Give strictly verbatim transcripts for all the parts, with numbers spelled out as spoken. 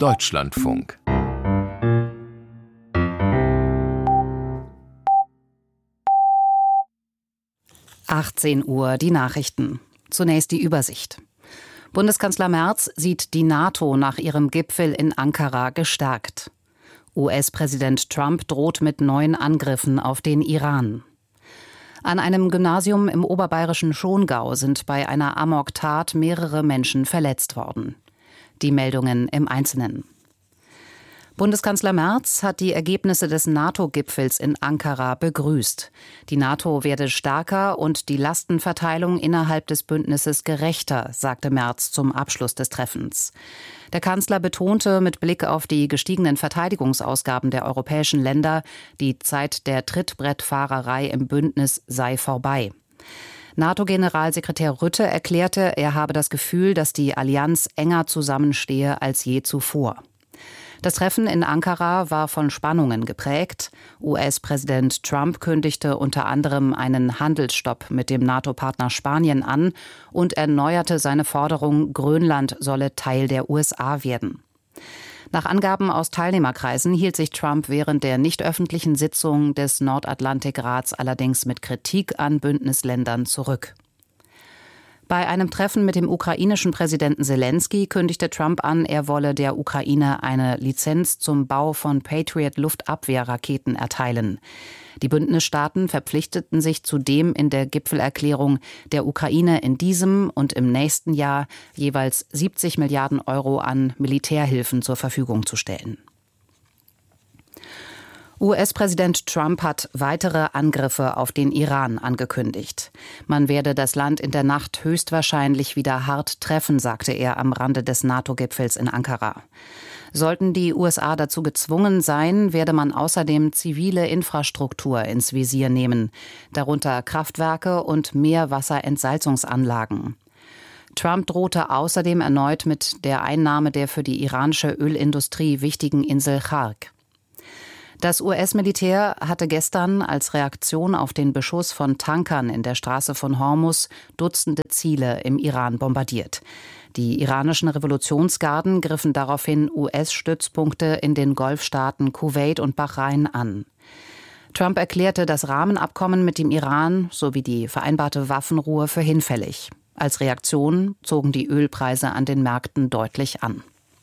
Deutschlandfunk. achtzehn Uhr, die Nachrichten. Zunächst die Übersicht. Bundeskanzler Merz sieht die NATO nach ihrem Gipfel in Ankara gestärkt. U S-Präsident Trump droht mit neuen Angriffen auf den Iran. An einem Gymnasium im oberbayerischen Schongau sind bei einer Amok-Tat mehrere Menschen verletzt worden. Die Meldungen im Einzelnen. Bundeskanzler Merz hat die Ergebnisse des NATO-Gipfels in Ankara begrüßt. Die NATO werde stärker und die Lastenverteilung innerhalb des Bündnisses gerechter, sagte Merz zum Abschluss des Treffens. Der Kanzler betonte mit Blick auf die gestiegenen Verteidigungsausgaben der europäischen Länder, die Zeit der Trittbrettfahrerei im Bündnis sei vorbei. NATO-Generalsekretär Rutte erklärte, er habe das Gefühl, dass die Allianz enger zusammenstehe als je zuvor. Das Treffen in Ankara war von Spannungen geprägt. U S-Präsident Trump kündigte unter anderem einen Handelsstopp mit dem NATO-Partner Spanien an und erneuerte seine Forderung, Grönland solle Teil der U S A werden. Nach Angaben aus Teilnehmerkreisen hielt sich Trump während der nicht öffentlichen Sitzung des Nordatlantikrats allerdings mit Kritik an Bündnisländern zurück. Bei einem Treffen mit dem ukrainischen Präsidenten Selenskyj kündigte Trump an, er wolle der Ukraine eine Lizenz zum Bau von Patriot-Luftabwehrraketen erteilen. Die Bündnisstaaten verpflichteten sich zudem in der Gipfelerklärung, der Ukraine in diesem und im nächsten Jahr jeweils siebzig Milliarden Euro an Militärhilfen zur Verfügung zu stellen. U S-Präsident Trump hat weitere Angriffe auf den Iran angekündigt. Man werde das Land in der Nacht höchstwahrscheinlich wieder hart treffen, sagte er am Rande des NATO-Gipfels in Ankara. Sollten die U S A dazu gezwungen sein, werde man außerdem zivile Infrastruktur ins Visier nehmen, darunter Kraftwerke und Meerwasserentsalzungsanlagen. Trump drohte außerdem erneut mit der Einnahme der für die iranische Ölindustrie wichtigen Insel Chark. Das U S-Militär hatte gestern als Reaktion auf den Beschuss von Tankern in der Straße von Hormuz Dutzende Ziele im Iran bombardiert. Die iranischen Revolutionsgarden griffen daraufhin U S-Stützpunkte in den Golfstaaten Kuwait und Bahrain an. Trump erklärte das Rahmenabkommen mit dem Iran sowie die vereinbarte Waffenruhe für hinfällig. Als Reaktion zogen die Ölpreise an den Märkten deutlich an.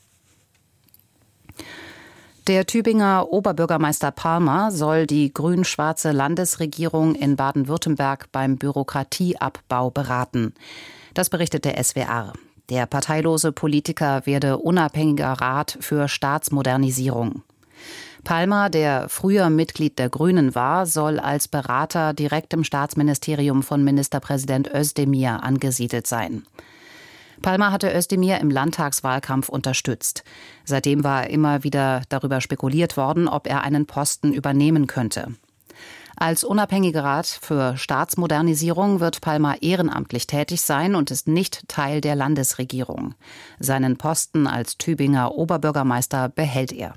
Der Tübinger Oberbürgermeister Palmer soll die grün-schwarze Landesregierung in Baden-Württemberg beim Bürokratieabbau beraten. Das berichtet der S W R. Der parteilose Politiker werde unabhängiger Rat für Staatsmodernisierung. Palmer, der früher Mitglied der Grünen war, soll als Berater direkt im Staatsministerium von Ministerpräsident Özdemir angesiedelt sein. Palmer hatte Özdemir im Landtagswahlkampf unterstützt. Seitdem war immer wieder darüber spekuliert worden, ob er einen Posten übernehmen könnte. Als unabhängiger Rat für Staatsmodernisierung wird Palmer ehrenamtlich tätig sein und ist nicht Teil der Landesregierung. Seinen Posten als Tübinger Oberbürgermeister behält er.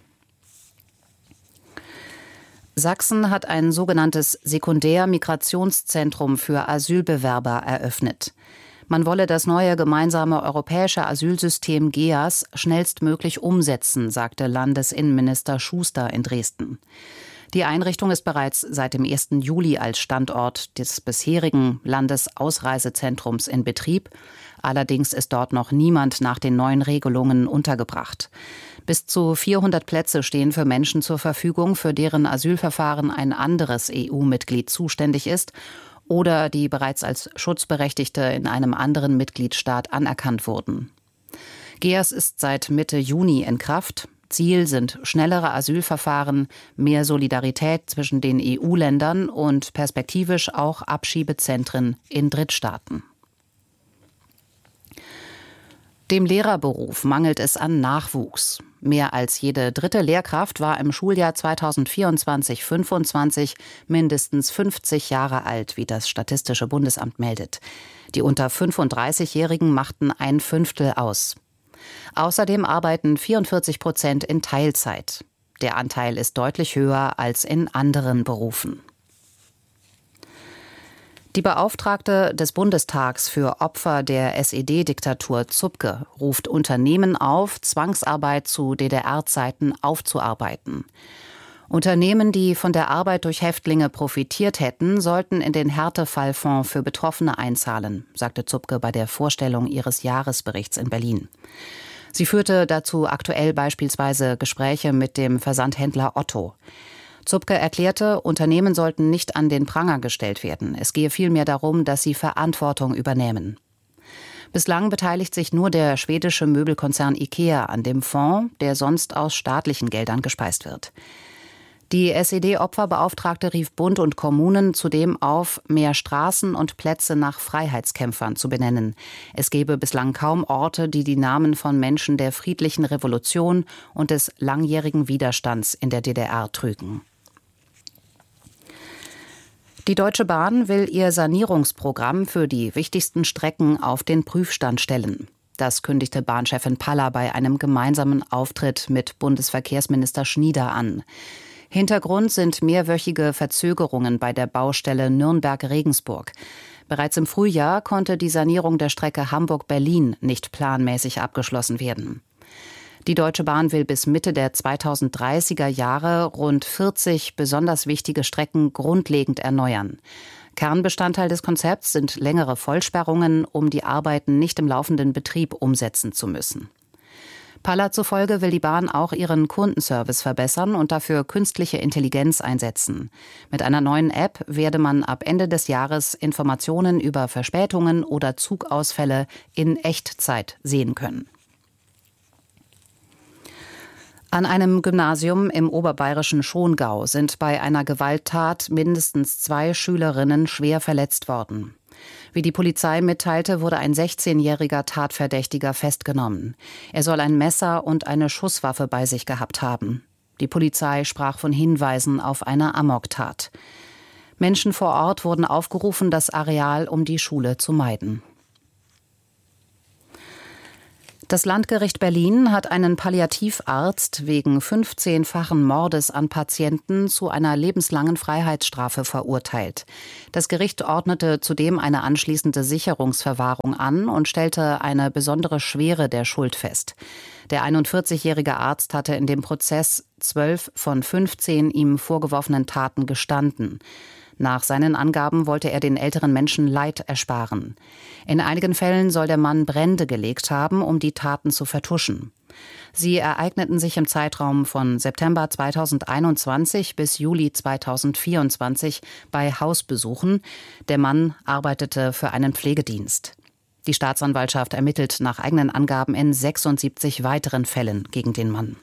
Sachsen hat ein sogenanntes Sekundärmigrationszentrum für Asylbewerber eröffnet. Man wolle das neue gemeinsame europäische Asylsystem G E A S schnellstmöglich umsetzen, sagte Landesinnenminister Schuster in Dresden. Die Einrichtung ist bereits seit dem ersten Juli als Standort des bisherigen Landesausreisezentrums in Betrieb. Allerdings ist dort noch niemand nach den neuen Regelungen untergebracht. Bis zu vierhundert Plätze stehen für Menschen zur Verfügung, für deren Asylverfahren ein anderes E U-Mitglied zuständig ist oder die bereits als Schutzberechtigte in einem anderen Mitgliedstaat anerkannt wurden. G E A S ist seit Mitte Juni in Kraft. Ziel sind schnellere Asylverfahren, mehr Solidarität zwischen den E U-Ländern und perspektivisch auch Abschiebezentren in Drittstaaten. Dem Lehrerberuf mangelt es an Nachwuchs. Mehr als jede dritte Lehrkraft war im Schuljahr zweitausendvierundzwanzig fünfundzwanzig mindestens fünfzig Jahre alt, wie das Statistische Bundesamt meldet. Die unter fünfunddreißigjährigen machten ein Fünftel aus. Außerdem arbeiten vierundvierzig Prozent in Teilzeit. Der Anteil ist deutlich höher als in anderen Berufen. Die Beauftragte des Bundestags für Opfer der S E D-Diktatur Zupke ruft Unternehmen auf, Zwangsarbeit zu D D R-Zeiten aufzuarbeiten. Unternehmen, die von der Arbeit durch Häftlinge profitiert hätten, sollten in den Härtefallfonds für Betroffene einzahlen, sagte Zupke bei der Vorstellung ihres Jahresberichts in Berlin. Sie führte dazu aktuell beispielsweise Gespräche mit dem Versandhändler Otto. Zupke erklärte, Unternehmen sollten nicht an den Pranger gestellt werden. Es gehe vielmehr darum, dass sie Verantwortung übernehmen. Bislang beteiligt sich nur der schwedische Möbelkonzern IKEA an dem Fonds, der sonst aus staatlichen Geldern gespeist wird. Die S E D-Opferbeauftragte rief Bund und Kommunen zudem auf, mehr Straßen und Plätze nach Freiheitskämpfern zu benennen. Es gebe bislang kaum Orte, die die Namen von Menschen der friedlichen Revolution und des langjährigen Widerstands in der D D R trügen. Die Deutsche Bahn will ihr Sanierungsprogramm für die wichtigsten Strecken auf den Prüfstand stellen. Das kündigte Bahnchefin Paller bei einem gemeinsamen Auftritt mit Bundesverkehrsminister Schnieder an. Hintergrund sind mehrwöchige Verzögerungen bei der Baustelle Nürnberg-Regensburg. Bereits im Frühjahr konnte die Sanierung der Strecke Hamburg-Berlin nicht planmäßig abgeschlossen werden. Die Deutsche Bahn will bis Mitte der zweitausenddreißiger Jahre rund vierzig besonders wichtige Strecken grundlegend erneuern. Kernbestandteil des Konzepts sind längere Vollsperrungen, um die Arbeiten nicht im laufenden Betrieb umsetzen zu müssen. Paller zufolge will die Bahn auch ihren Kundenservice verbessern und dafür künstliche Intelligenz einsetzen. Mit einer neuen App werde man ab Ende des Jahres Informationen über Verspätungen oder Zugausfälle in Echtzeit sehen können. An einem Gymnasium im oberbayerischen Schongau sind bei einer Gewalttat mindestens zwei Schülerinnen schwer verletzt worden. Wie die Polizei mitteilte, wurde ein sechzehnjähriger Tatverdächtiger festgenommen. Er soll ein Messer und eine Schusswaffe bei sich gehabt haben. Die Polizei sprach von Hinweisen auf eine Amoktat. Menschen vor Ort wurden aufgerufen, das Areal um die Schule zu meiden. Das Landgericht Berlin hat einen Palliativarzt wegen fünfzehnfachen Mordes an Patienten zu einer lebenslangen Freiheitsstrafe verurteilt. Das Gericht ordnete zudem eine anschließende Sicherungsverwahrung an und stellte eine besondere Schwere der Schuld fest. Der einundvierzigjährige Arzt hatte in dem Prozess zwölf von fünfzehn ihm vorgeworfenen Taten gestanden. Nach seinen Angaben wollte er den älteren Menschen Leid ersparen. In einigen Fällen soll der Mann Brände gelegt haben, um die Taten zu vertuschen. Sie ereigneten sich im Zeitraum von September zweitausendeinundzwanzig bis Juli zweitausendvierundzwanzig bei Hausbesuchen. Der Mann arbeitete für einen Pflegedienst. Die Staatsanwaltschaft ermittelt nach eigenen Angaben in sechsundsiebzig weiteren Fällen gegen den Mann.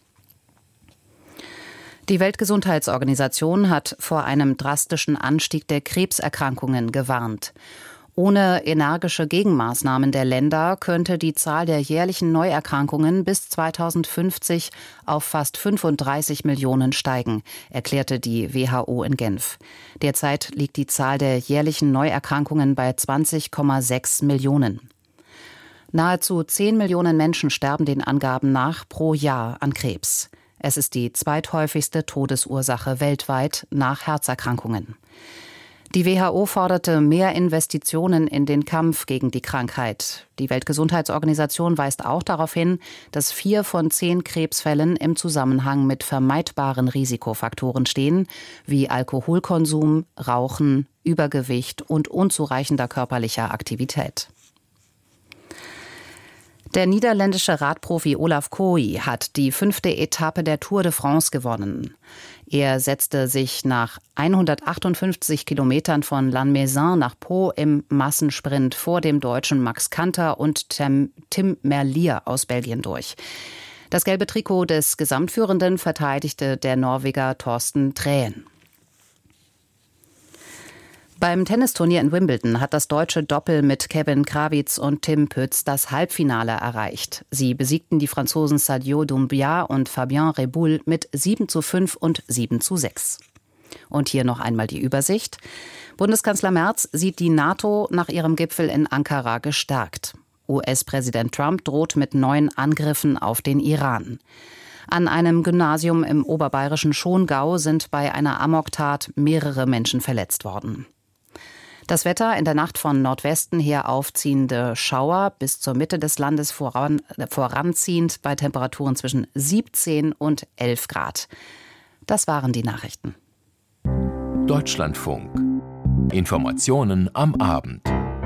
Die Weltgesundheitsorganisation hat vor einem drastischen Anstieg der Krebserkrankungen gewarnt. Ohne energische Gegenmaßnahmen der Länder könnte die Zahl der jährlichen Neuerkrankungen bis zweitausendfünfzig auf fast fünfunddreißig Millionen steigen, erklärte die W H O in Genf. Derzeit liegt die Zahl der jährlichen Neuerkrankungen bei zwanzig Komma sechs Millionen. Nahezu zehn Millionen Menschen sterben den Angaben nach pro Jahr an Krebs. Es ist die zweithäufigste Todesursache weltweit nach Herzerkrankungen. Die W H O forderte mehr Investitionen in den Kampf gegen die Krankheit. Die Weltgesundheitsorganisation weist auch darauf hin, dass vier von zehn Krebsfällen im Zusammenhang mit vermeidbaren Risikofaktoren stehen, wie Alkoholkonsum, Rauchen, Übergewicht und unzureichender körperlicher Aktivität. Der niederländische Radprofi Olaf Kooi hat die fünfte Etappe der Tour de France gewonnen. Er setzte sich nach hundertachtundfünfzig Kilometern von Lannemezan nach Pau im Massensprint vor dem Deutschen Max Kanter und Tim, Tim Merlier aus Belgien durch. Das gelbe Trikot des Gesamtführenden verteidigte der Norweger Thorsten Træen. Beim Tennisturnier in Wimbledon hat das deutsche Doppel mit Kevin Krawitz und Tim Pütz das Halbfinale erreicht. Sie besiegten die Franzosen Sadio Doumbia und Fabien Reboul mit sieben zu fünf und sieben zu sechs. Und hier noch einmal die Übersicht. Bundeskanzler Merz sieht die NATO nach ihrem Gipfel in Ankara gestärkt. U S-Präsident Trump droht mit neuen Angriffen auf den Iran. An einem Gymnasium im oberbayerischen Schongau sind bei einer Amoktat mehrere Menschen verletzt worden. Das Wetter: in der Nacht von Nordwesten her aufziehende Schauer, bis zur Mitte des Landes voran, voranziehend bei Temperaturen zwischen siebzehn und elf Grad. Das waren die Nachrichten. Deutschlandfunk. Informationen am Abend.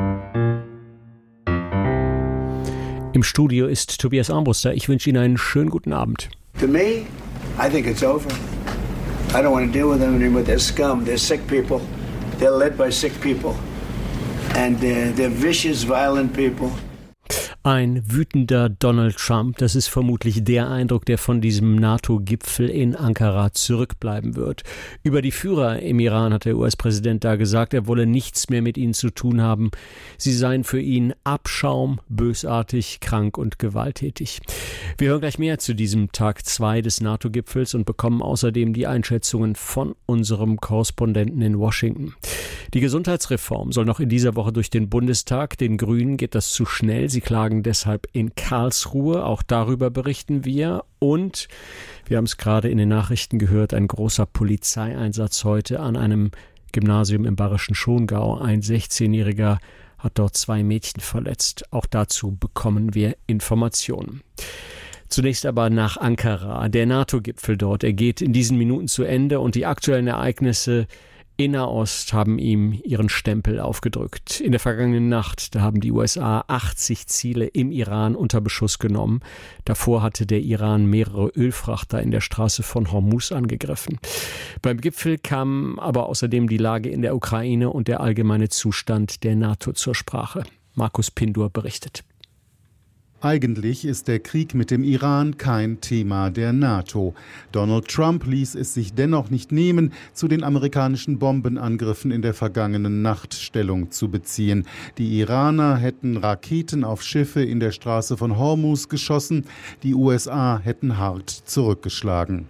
Im Studio ist Tobias Armbruster. Ich wünsche Ihnen einen schönen guten Abend. To me, I think it's over. I don't want to deal with them anymore. They're scum. They're sick people. They're led by sick people. And uh, they're vicious, violent people. Ein wütender Donald Trump, das ist vermutlich der Eindruck, der von diesem NATO-Gipfel in Ankara zurückbleiben wird. Über die Führer im Iran hat der U S-Präsident da gesagt, er wolle nichts mehr mit ihnen zu tun haben. Sie seien für ihn Abschaum, bösartig, krank und gewalttätig. Wir hören gleich mehr zu diesem Tag zwei des NATO-Gipfels und bekommen außerdem die Einschätzungen von unserem Korrespondenten in Washington. Die Gesundheitsreform soll noch in dieser Woche durch den Bundestag. Den Grünen geht das zu schnell. Sie klagen deshalb in Karlsruhe. Auch darüber berichten wir. Und wir haben es gerade in den Nachrichten gehört, ein großer Polizeieinsatz heute an einem Gymnasium im Bayerischen Schongau. Ein sechzehnjähriger hat dort zwei Mädchen verletzt. Auch dazu bekommen wir Informationen. Zunächst aber nach Ankara. Der NATO-Gipfel dort, er geht in diesen Minuten zu Ende und die aktuellen Ereignisse in Nahost haben ihm ihren Stempel aufgedrückt. In der vergangenen Nacht, da haben die U S A achtzig Ziele im Iran unter Beschuss genommen. Davor hatte der Iran mehrere Ölfrachter in der Straße von Hormuz angegriffen. Beim Gipfel kam aber außerdem die Lage in der Ukraine und der allgemeine Zustand der NATO zur Sprache. Markus Pindur berichtet. Eigentlich ist der Krieg mit dem Iran kein Thema der NATO. Donald Trump ließ es sich dennoch nicht nehmen, zu den amerikanischen Bombenangriffen in der vergangenen Nacht Stellung zu beziehen. Die Iraner hätten Raketen auf Schiffe in der Straße von Hormuz geschossen. Die U S A hätten hart zurückgeschlagen.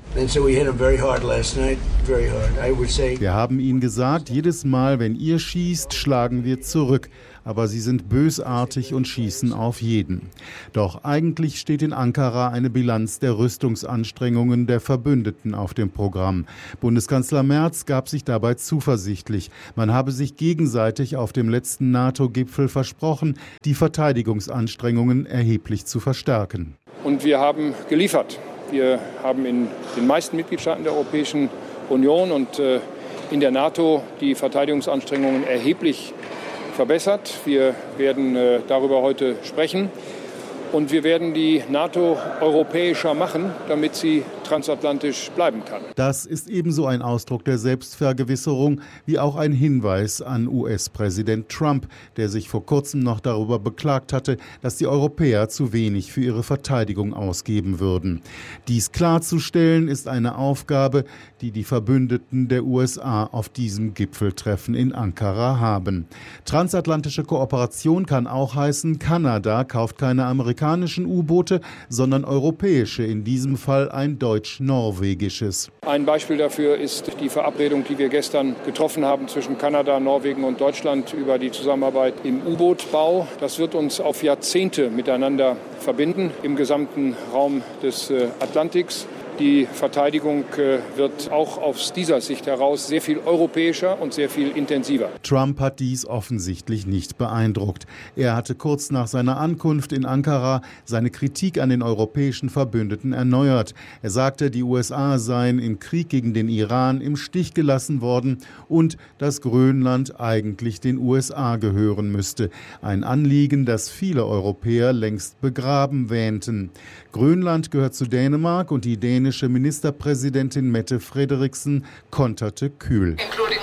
Wir haben ihnen gesagt, jedes Mal, wenn ihr schießt, schlagen wir zurück. Aber sie sind bösartig und schießen auf jeden. Doch eigentlich steht in Ankara eine Bilanz der Rüstungsanstrengungen der Verbündeten auf dem Programm. Bundeskanzler Merz gab sich dabei zuversichtlich. Man habe sich gegenseitig auf dem letzten NATO-Gipfel versprochen, die Verteidigungsanstrengungen erheblich zu verstärken. Und wir haben geliefert. Wir haben in den meisten Mitgliedstaaten der Europäischen Union und äh, in der NATO die Verteidigungsanstrengungen erheblich verbessert. Wir werden äh, darüber heute sprechen. Und wir werden die NATO europäischer machen, damit sie transatlantisch bleiben kann. Das ist ebenso ein Ausdruck der Selbstvergewisserung wie auch ein Hinweis an U S-Präsident Trump, der sich vor kurzem noch darüber beklagt hatte, dass die Europäer zu wenig für ihre Verteidigung ausgeben würden. Dies klarzustellen ist eine Aufgabe, die die Verbündeten der U S A auf diesem Gipfeltreffen in Ankara haben. Transatlantische Kooperation kann auch heißen, Kanada kauft keine amerikanischen U-Boote, sondern europäische, in diesem Fall ein deutsch-norwegisches. Ein Beispiel dafür ist die Verabredung, die wir gestern getroffen haben zwischen Kanada, Norwegen und Deutschland über die Zusammenarbeit im U-Boot-Bau. Das wird uns auf Jahrzehnte miteinander verbinden im gesamten Raum des Atlantiks. Die Verteidigung wird auch aus dieser Sicht heraus sehr viel europäischer und sehr viel intensiver. Trump hat dies offensichtlich nicht beeindruckt. Er hatte kurz nach seiner Ankunft in Ankara seine Kritik an den europäischen Verbündeten erneuert. Er sagte, die U S A seien im Krieg gegen den Iran im Stich gelassen worden und dass Grönland eigentlich den U S A gehören müsste. Ein Anliegen, das viele Europäer längst begraben wähnten. Grönland gehört zu Dänemark und die dänische Ministerpräsidentin Mette Frederiksen konterte kühl.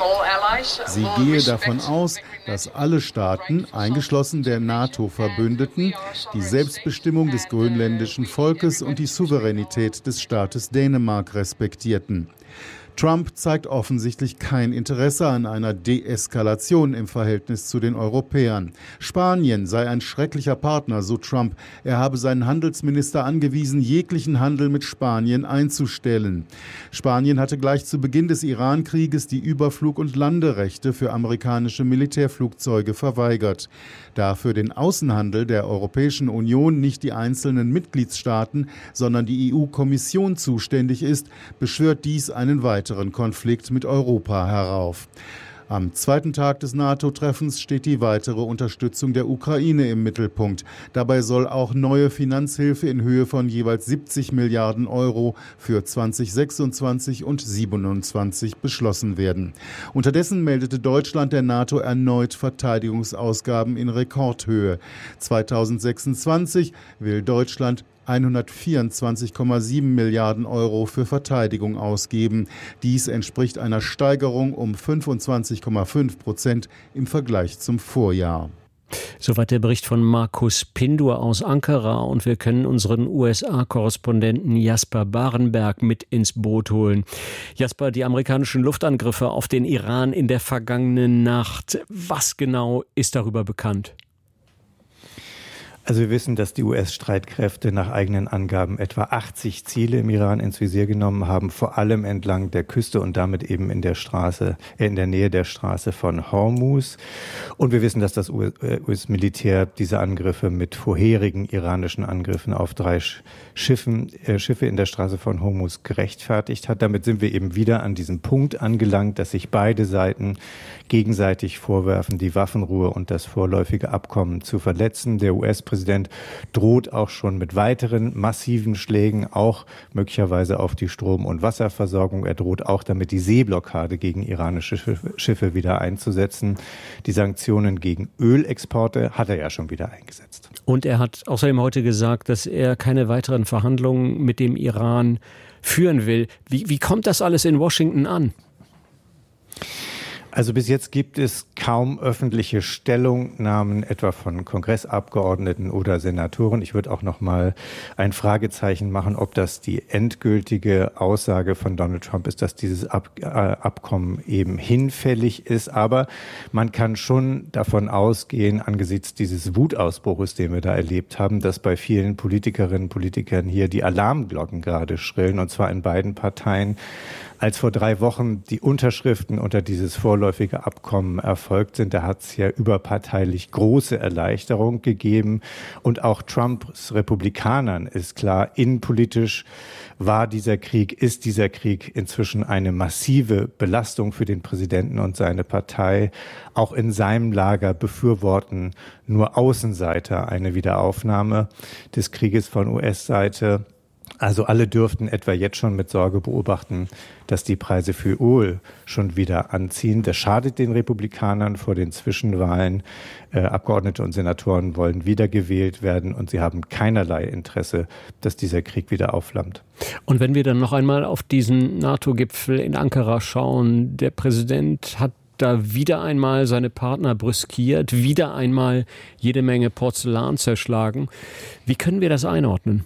Sie gehe davon aus, dass alle Staaten, eingeschlossen der NATO-Verbündeten, die Selbstbestimmung des grönländischen Volkes und die Souveränität des Staates Dänemark respektierten. Trump zeigt offensichtlich kein Interesse an einer Deeskalation im Verhältnis zu den Europäern. Spanien sei ein schrecklicher Partner, so Trump. Er habe seinen Handelsminister angewiesen, jeglichen Handel mit Spanien einzustellen. Spanien hatte gleich zu Beginn des Iran-Krieges die Überflug- und Landerechte für amerikanische Militärflugzeuge verweigert. Da für den Außenhandel der Europäischen Union nicht die einzelnen Mitgliedstaaten, sondern die E U-Kommission zuständig ist, beschwört dies einen weiteren Konflikt mit Europa herauf. Am zweiten Tag des NATO-Treffens steht die weitere Unterstützung der Ukraine im Mittelpunkt. Dabei soll auch neue Finanzhilfe in Höhe von jeweils siebzig Milliarden Euro für zweitausendsechsundzwanzig und siebenundzwanzig beschlossen werden. Unterdessen meldete Deutschland der NATO erneut Verteidigungsausgaben in Rekordhöhe. zweitausendsechsundzwanzig will Deutschland hundertvierundzwanzig Komma sieben Milliarden Euro für Verteidigung ausgeben. Dies entspricht einer Steigerung um fünfundzwanzig Komma fünf Prozent im Vergleich zum Vorjahr. Soweit der Bericht von Markus Pindur aus Ankara, und wir können unseren U S A-Korrespondenten Jasper Barenberg mit ins Boot holen. Jasper, die amerikanischen Luftangriffe auf den Iran in der vergangenen Nacht, was genau ist darüber bekannt? Also wir wissen, dass die U S-Streitkräfte nach eigenen Angaben etwa achtzig Ziele im Iran ins Visier genommen haben, vor allem entlang der Küste und damit eben in der Straße, äh, in der Nähe der Straße von Hormuz. Und wir wissen, dass das U S-Militär diese Angriffe mit vorherigen iranischen Angriffen auf drei Schiffen, äh, Schiffe in der Straße von Hormuz gerechtfertigt hat. Damit sind wir eben wieder an diesem Punkt angelangt, dass sich beide Seiten gegenseitig vorwerfen, die Waffenruhe und das vorläufige Abkommen zu verletzen. Der U S-Präsident Präsident droht auch schon mit weiteren massiven Schlägen, auch möglicherweise auf die Strom- und Wasserversorgung. Er droht auch damit, die Seeblockade gegen iranische Schiffe wieder einzusetzen. Die Sanktionen gegen Ölexporte hat er ja schon wieder eingesetzt. Und er hat außerdem heute gesagt, dass er keine weiteren Verhandlungen mit dem Iran führen will. Wie, wie kommt das alles in Washington an? Also bis jetzt gibt es kaum öffentliche Stellungnahmen, etwa von Kongressabgeordneten oder Senatoren. Ich würde auch noch mal ein Fragezeichen machen, ob das die endgültige Aussage von Donald Trump ist, dass dieses Ab- äh, Abkommen eben hinfällig ist. Aber man kann schon davon ausgehen, angesichts dieses Wutausbruches, den wir da erlebt haben, dass bei vielen Politikerinnen und Politikern hier die Alarmglocken gerade schrillen, und zwar in beiden Parteien. Als vor drei Wochen die Unterschriften unter dieses vorläufige Abkommen erfolgt sind, da hat es ja überparteilich große Erleichterung gegeben. Und auch Trumps Republikanern ist klar, innenpolitisch war dieser Krieg, ist dieser Krieg inzwischen eine massive Belastung für den Präsidenten und seine Partei. Auch in seinem Lager befürworten nur Außenseiter eine Wiederaufnahme des Krieges von U S-Seite. Also alle dürften etwa jetzt schon mit Sorge beobachten, dass die Preise für Öl schon wieder anziehen. Das schadet den Republikanern vor den Zwischenwahlen. Äh, Abgeordnete und Senatoren wollen wiedergewählt werden und sie haben keinerlei Interesse, dass dieser Krieg wieder aufflammt. Und wenn wir dann noch einmal auf diesen NATO-Gipfel in Ankara schauen, der Präsident hat da wieder einmal seine Partner brüskiert, wieder einmal jede Menge Porzellan zerschlagen. Wie können wir das einordnen?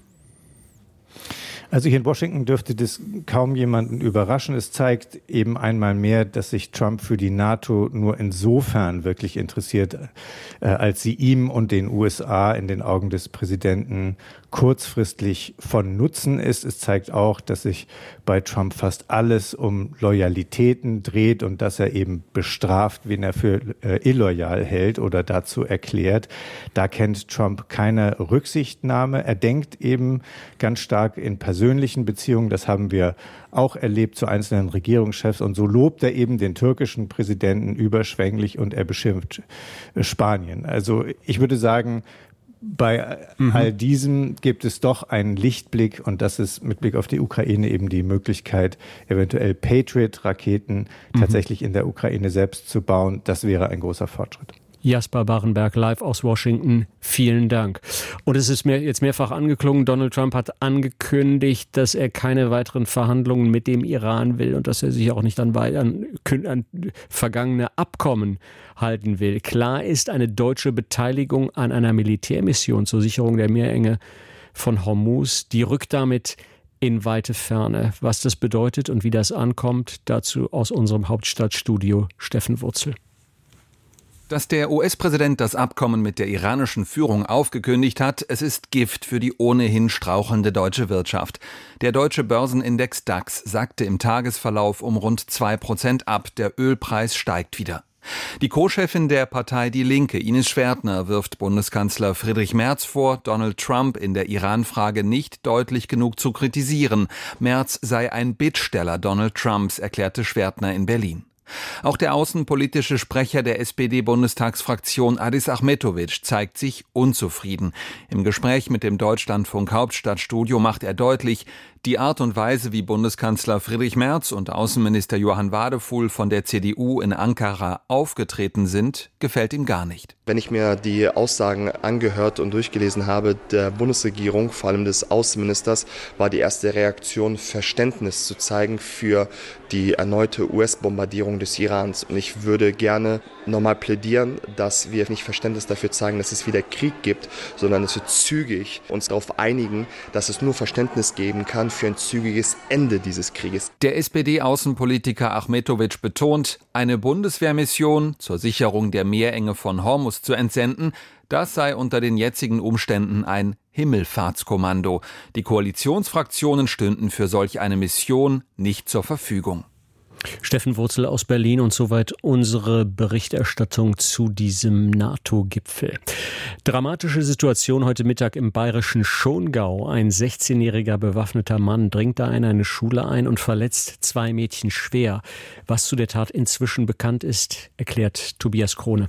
Also hier in Washington dürfte das kaum jemanden überraschen. Es zeigt eben einmal mehr, dass sich Trump für die NATO nur insofern wirklich interessiert, äh, als sie ihm und den U S A in den Augen des Präsidenten kurzfristig von Nutzen ist. Es zeigt auch, dass sich bei Trump fast alles um Loyalitäten dreht und dass er eben bestraft, wen er für äh, illoyal hält oder dazu erklärt. Da kennt Trump keine Rücksichtnahme. Er denkt eben ganz stark in persönlichen Beziehungen. Das haben wir auch erlebt zu einzelnen Regierungschefs. Und so lobt er eben den türkischen Präsidenten überschwänglich und er beschimpft Spanien. Also ich würde sagen, bei mhm. all diesem gibt es doch einen Lichtblick, und das ist mit Blick auf die Ukraine eben die Möglichkeit, eventuell Patriot-Raketen mhm. tatsächlich in der Ukraine selbst zu bauen. Das wäre ein großer Fortschritt. Jasper Barenberg live aus Washington. Vielen Dank. Und es ist mir jetzt mehrfach angeklungen, Donald Trump hat angekündigt, dass er keine weiteren Verhandlungen mit dem Iran will und dass er sich auch nicht an, an, an vergangene Abkommen halten will. Klar ist, eine deutsche Beteiligung an einer Militärmission zur Sicherung der Meerenge von Hormuz, die rückt damit in weite Ferne. Was das bedeutet und wie das ankommt, dazu aus unserem Hauptstadtstudio Steffen Wurzel. Dass der U S-Präsident das Abkommen mit der iranischen Führung aufgekündigt hat, es ist Gift für die ohnehin strauchelnde deutsche Wirtschaft. Der deutsche Börsenindex DAX sackte im Tagesverlauf um rund zwei Prozent ab. Der Ölpreis steigt wieder. Die Co-Chefin der Partei Die Linke, Ines Schwertner, wirft Bundeskanzler Friedrich Merz vor, Donald Trump in der Iran-Frage nicht deutlich genug zu kritisieren. Merz sei ein Bittsteller Donald Trumps, erklärte Schwertner in Berlin. Auch der außenpolitische Sprecher der S P D-Bundestagsfraktion Adis Ahmetovic zeigt sich unzufrieden. Im Gespräch mit dem Deutschlandfunk Hauptstadtstudio macht er deutlich, die Art und Weise, wie Bundeskanzler Friedrich Merz und Außenminister Johann Wadefuhl von der C D U in Ankara aufgetreten sind, gefällt ihm gar nicht. Wenn ich mir die Aussagen angehört und durchgelesen habe der Bundesregierung, vor allem des Außenministers, war die erste Reaktion, Verständnis zu zeigen für die erneute U S-Bombardierung des Irans. Und ich würde gerne nochmal plädieren, dass wir nicht Verständnis dafür zeigen, dass es wieder Krieg gibt, sondern dass wir zügig uns darauf einigen, dass es nur Verständnis geben kann für ein zügiges Ende dieses Krieges. Der S P D-Außenpolitiker Ahmetovic betont, eine Bundeswehrmission zur Sicherung der Meerenge von Hormuz zu entsenden, das sei unter den jetzigen Umständen ein Himmelfahrtskommando. Die Koalitionsfraktionen stünden für solch eine Mission nicht zur Verfügung. Steffen Wurzel aus Berlin und soweit unsere Berichterstattung zu diesem NATO-Gipfel. Dramatische Situation heute Mittag im bayerischen Schongau. Ein sechzehnjähriger bewaffneter Mann dringt da in eine Schule ein und verletzt zwei Mädchen schwer. Was zu der Tat inzwischen bekannt ist, erklärt Tobias Krone.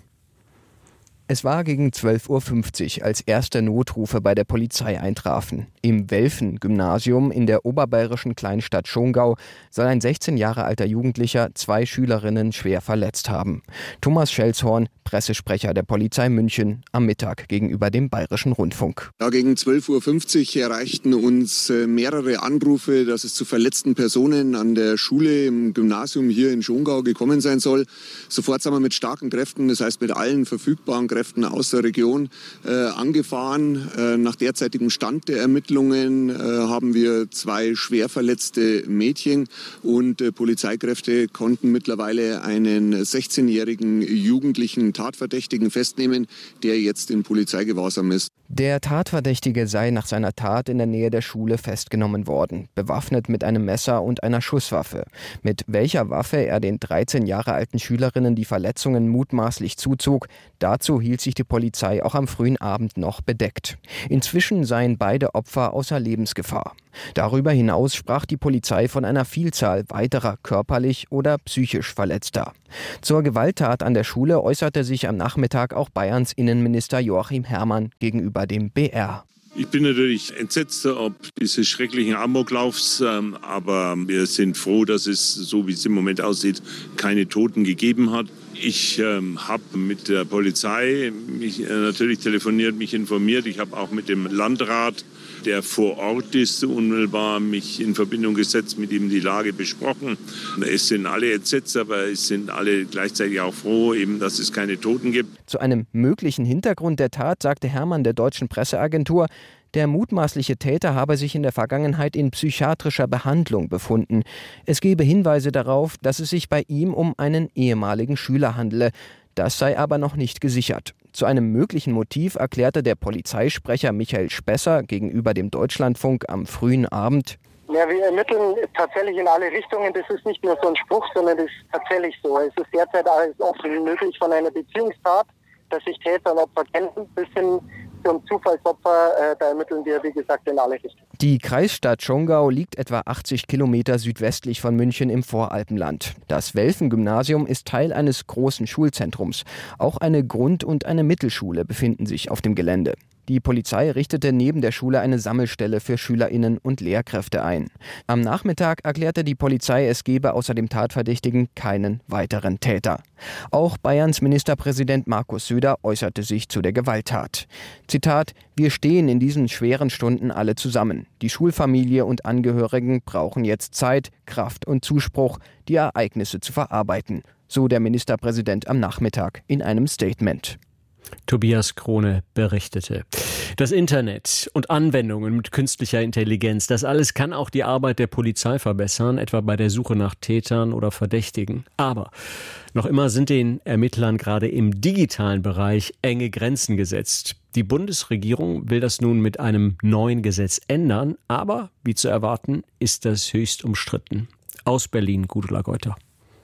Es war gegen zwölf Uhr fünfzig, als erste Notrufe bei der Polizei eintrafen. Im Welfen-Gymnasium in der oberbayerischen Kleinstadt Schongau soll ein sechzehn Jahre alter Jugendlicher zwei Schülerinnen schwer verletzt haben. Thomas Schelzhorn, Pressesprecher der Polizei München, am Mittag gegenüber dem Bayerischen Rundfunk. Ja, gegen zwölf Uhr fünfzig erreichten uns mehrere Anrufe, dass es zu verletzten Personen an der Schule im Gymnasium hier in Schongau gekommen sein soll. Sofort sind wir mit starken Kräften, das heißt mit allen verfügbaren Kräften aus der Region äh, angefahren. Äh, nach derzeitigem Stand der Ermittlungen äh, haben wir zwei schwer verletzte Mädchen und äh, Polizeikräfte konnten mittlerweile einen sechzehnjährigen jugendlichen Tatverdächtigen festnehmen, der jetzt in Polizeigewahrsam ist. Der Tatverdächtige sei nach seiner Tat in der Nähe der Schule festgenommen worden, bewaffnet mit einem Messer und einer Schusswaffe. Mit welcher Waffe er den dreizehn Jahre alten Schülerinnen die Verletzungen mutmaßlich zuzog, dazu hielt sich die Polizei auch am frühen Abend noch bedeckt. Inzwischen seien beide Opfer außer Lebensgefahr. Darüber hinaus sprach die Polizei von einer Vielzahl weiterer körperlich oder psychisch Verletzter. Zur Gewalttat an der Schule äußerte sich am Nachmittag auch Bayerns Innenminister Joachim Herrmann gegenüber dem B R. Ich bin natürlich entsetzt ob dieses schrecklichen Amoklaufs, aber wir sind froh, dass es, so wie es im Moment aussieht, keine Toten gegeben hat. Ich ähm, habe mit der Polizei mich, äh, natürlich telefoniert, mich informiert. Ich habe auch mit dem Landrat, der vor Ort ist, unmittelbar mich in Verbindung gesetzt, mit ihm die Lage besprochen. Es sind alle entsetzt, aber es sind alle gleichzeitig auch froh, eben, dass es keine Toten gibt. Zu einem möglichen Hintergrund der Tat sagte Herrmann der deutschen Presseagentur, der mutmaßliche Täter habe sich in der Vergangenheit in psychiatrischer Behandlung befunden. Es gebe Hinweise darauf, dass es sich bei ihm um einen ehemaligen Schüler handele. Das sei aber noch nicht gesichert. Zu einem möglichen Motiv erklärte der Polizeisprecher Michael Spesser gegenüber dem Deutschlandfunk am frühen Abend: Ja, wir ermitteln tatsächlich in alle Richtungen. Das ist nicht nur so ein Spruch, sondern das ist tatsächlich so. Es ist derzeit alles offen möglich, von einer Beziehungstat, dass sich Täter und Opfer kennen, bis hin zum Zufallsopfer. Äh, da ermitteln wir, wie gesagt, in alle Richtungen. Die Kreisstadt Schongau liegt etwa achtzig Kilometer südwestlich von München im Voralpenland. Das Welfen-Gymnasium ist Teil eines großen Schulzentrums. Auch eine Grund- und eine Mittelschule befinden sich auf dem Gelände. Die Polizei richtete neben der Schule eine Sammelstelle für SchülerInnen und Lehrkräfte ein. Am Nachmittag erklärte die Polizei, es gebe außer dem Tatverdächtigen keinen weiteren Täter. Auch Bayerns Ministerpräsident Markus Söder äußerte sich zu der Gewalttat. Zitat: Wir stehen in diesen schweren Stunden alle zusammen. Die Schulfamilie und Angehörigen brauchen jetzt Zeit, Kraft und Zuspruch, die Ereignisse zu verarbeiten, so der Ministerpräsident am Nachmittag in einem Statement. Tobias Krone berichtete. Das Internet und Anwendungen mit künstlicher Intelligenz, das alles kann auch die Arbeit der Polizei verbessern, etwa bei der Suche nach Tätern oder Verdächtigen. Aber noch immer sind den Ermittlern gerade im digitalen Bereich enge Grenzen gesetzt. Die Bundesregierung will das nun mit einem neuen Gesetz ändern, aber, wie zu erwarten, ist das höchst umstritten. Aus Berlin, Gudula Geuter.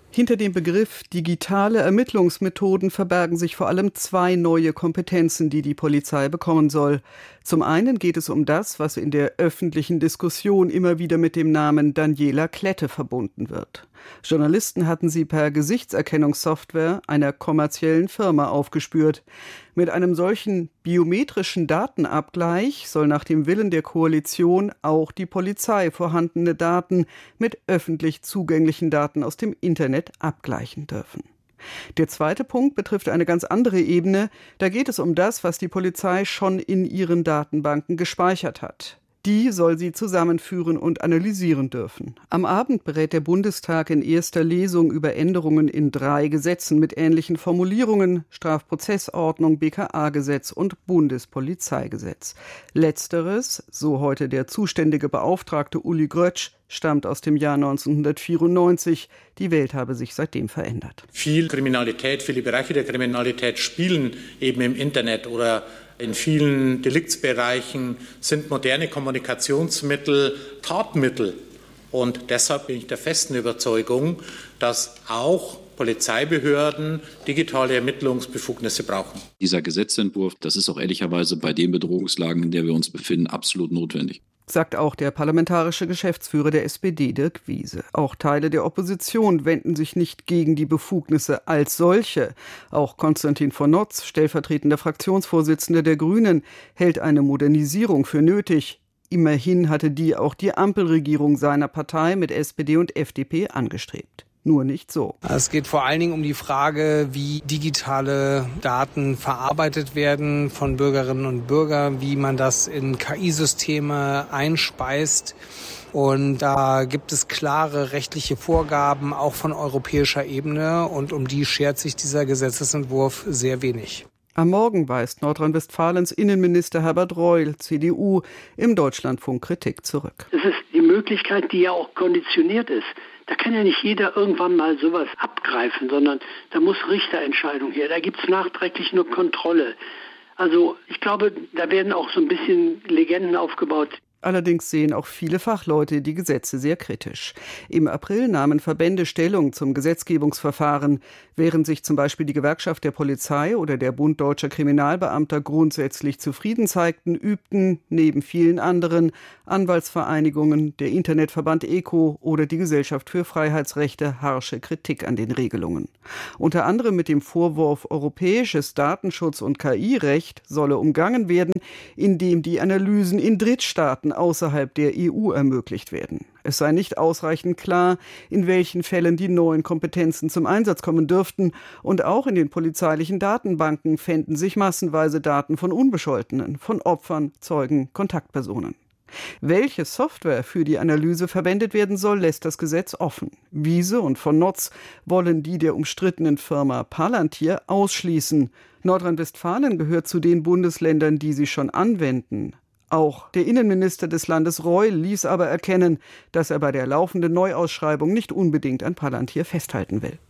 Hinter dem Begriff digitale Ermittlungsmethoden verbergen sich vor allem zwei neue Kompetenzen, die die Polizei bekommen soll. Zum einen geht es um das, was in der öffentlichen Diskussion immer wieder mit dem Namen Daniela Klette verbunden wird. Journalisten hatten sie per Gesichtserkennungssoftware einer kommerziellen Firma aufgespürt. Mit einem solchen biometrischen Datenabgleich soll nach dem Willen der Koalition auch die Polizei vorhandene Daten mit öffentlich zugänglichen Daten aus dem Internet abgleichen dürfen. Der zweite Punkt betrifft eine ganz andere Ebene. Da geht es um das, was die Polizei schon in ihren Datenbanken gespeichert hat. Die soll sie zusammenführen und analysieren dürfen. Am Abend berät der Bundestag in erster Lesung über Änderungen in drei Gesetzen mit ähnlichen Formulierungen: Strafprozessordnung, B K A-Gesetz und Bundespolizeigesetz. Letzteres, so heute der zuständige Beauftragte Uli Grötsch, stammt aus dem Jahr neunzehnhundertvierundneunzig. Die Welt habe sich seitdem verändert. Viel Kriminalität, viele Bereiche der Kriminalität spielen eben im Internet oder in vielen Deliktsbereichen sind moderne Kommunikationsmittel Tatmittel. Und deshalb bin ich der festen Überzeugung, dass auch Polizeibehörden digitale Ermittlungsbefugnisse brauchen. Dieser Gesetzentwurf, das ist auch ehrlicherweise bei den Bedrohungslagen, in der wir uns befinden, absolut notwendig. Sagt auch der parlamentarische Geschäftsführer der S P D, Dirk Wiese. Auch Teile der Opposition wenden sich nicht gegen die Befugnisse als solche. Auch Konstantin von Notz, stellvertretender Fraktionsvorsitzender der Grünen, hält eine Modernisierung für nötig. Immerhin hatte die auch die Ampelregierung seiner Partei mit S P D und F D P angestrebt. Nur nicht so. Es geht vor allen Dingen um die Frage, wie digitale Daten verarbeitet werden von Bürgerinnen und Bürgern, wie man das in K I-Systeme einspeist. Und da gibt es klare rechtliche Vorgaben, auch von europäischer Ebene. Und um die schert sich dieser Gesetzesentwurf sehr wenig. Am Morgen weist Nordrhein-Westfalens Innenminister Herbert Reul, C D U, im Deutschlandfunk Kritik zurück. Das ist die Möglichkeit, die ja auch konditioniert ist. Da kann ja nicht jeder irgendwann mal sowas abgreifen, sondern da muss Richterentscheidung her. Da gibt es nachträglich nur Kontrolle. Also ich glaube, da werden auch so ein bisschen Legenden aufgebaut. Allerdings sehen auch viele Fachleute die Gesetze sehr kritisch. Im April nahmen Verbände Stellung zum Gesetzgebungsverfahren. Während sich zum Beispiel die Gewerkschaft der Polizei oder der Bund Deutscher Kriminalbeamter grundsätzlich zufrieden zeigten, übten neben vielen anderen Anwaltsvereinigungen, der Internetverband E C O oder die Gesellschaft für Freiheitsrechte harsche Kritik an den Regelungen. Unter anderem mit dem Vorwurf, europäisches Datenschutz- und K I-Recht solle umgangen werden, indem die Analysen in Drittstaaten außerhalb der E U ermöglicht werden. Es sei nicht ausreichend klar, in welchen Fällen die neuen Kompetenzen zum Einsatz kommen dürften. Und auch in den polizeilichen Datenbanken fänden sich massenweise Daten von Unbescholtenen, von Opfern, Zeugen, Kontaktpersonen. Welche Software für die Analyse verwendet werden soll, lässt das Gesetz offen. Wiese und von Notz wollen die der umstrittenen Firma Palantir ausschließen. Nordrhein-Westfalen gehört zu den Bundesländern, die sie schon anwenden. Auch der Innenminister des Landes Reul ließ aber erkennen, dass er bei der laufenden Neuausschreibung nicht unbedingt an Palantir festhalten will.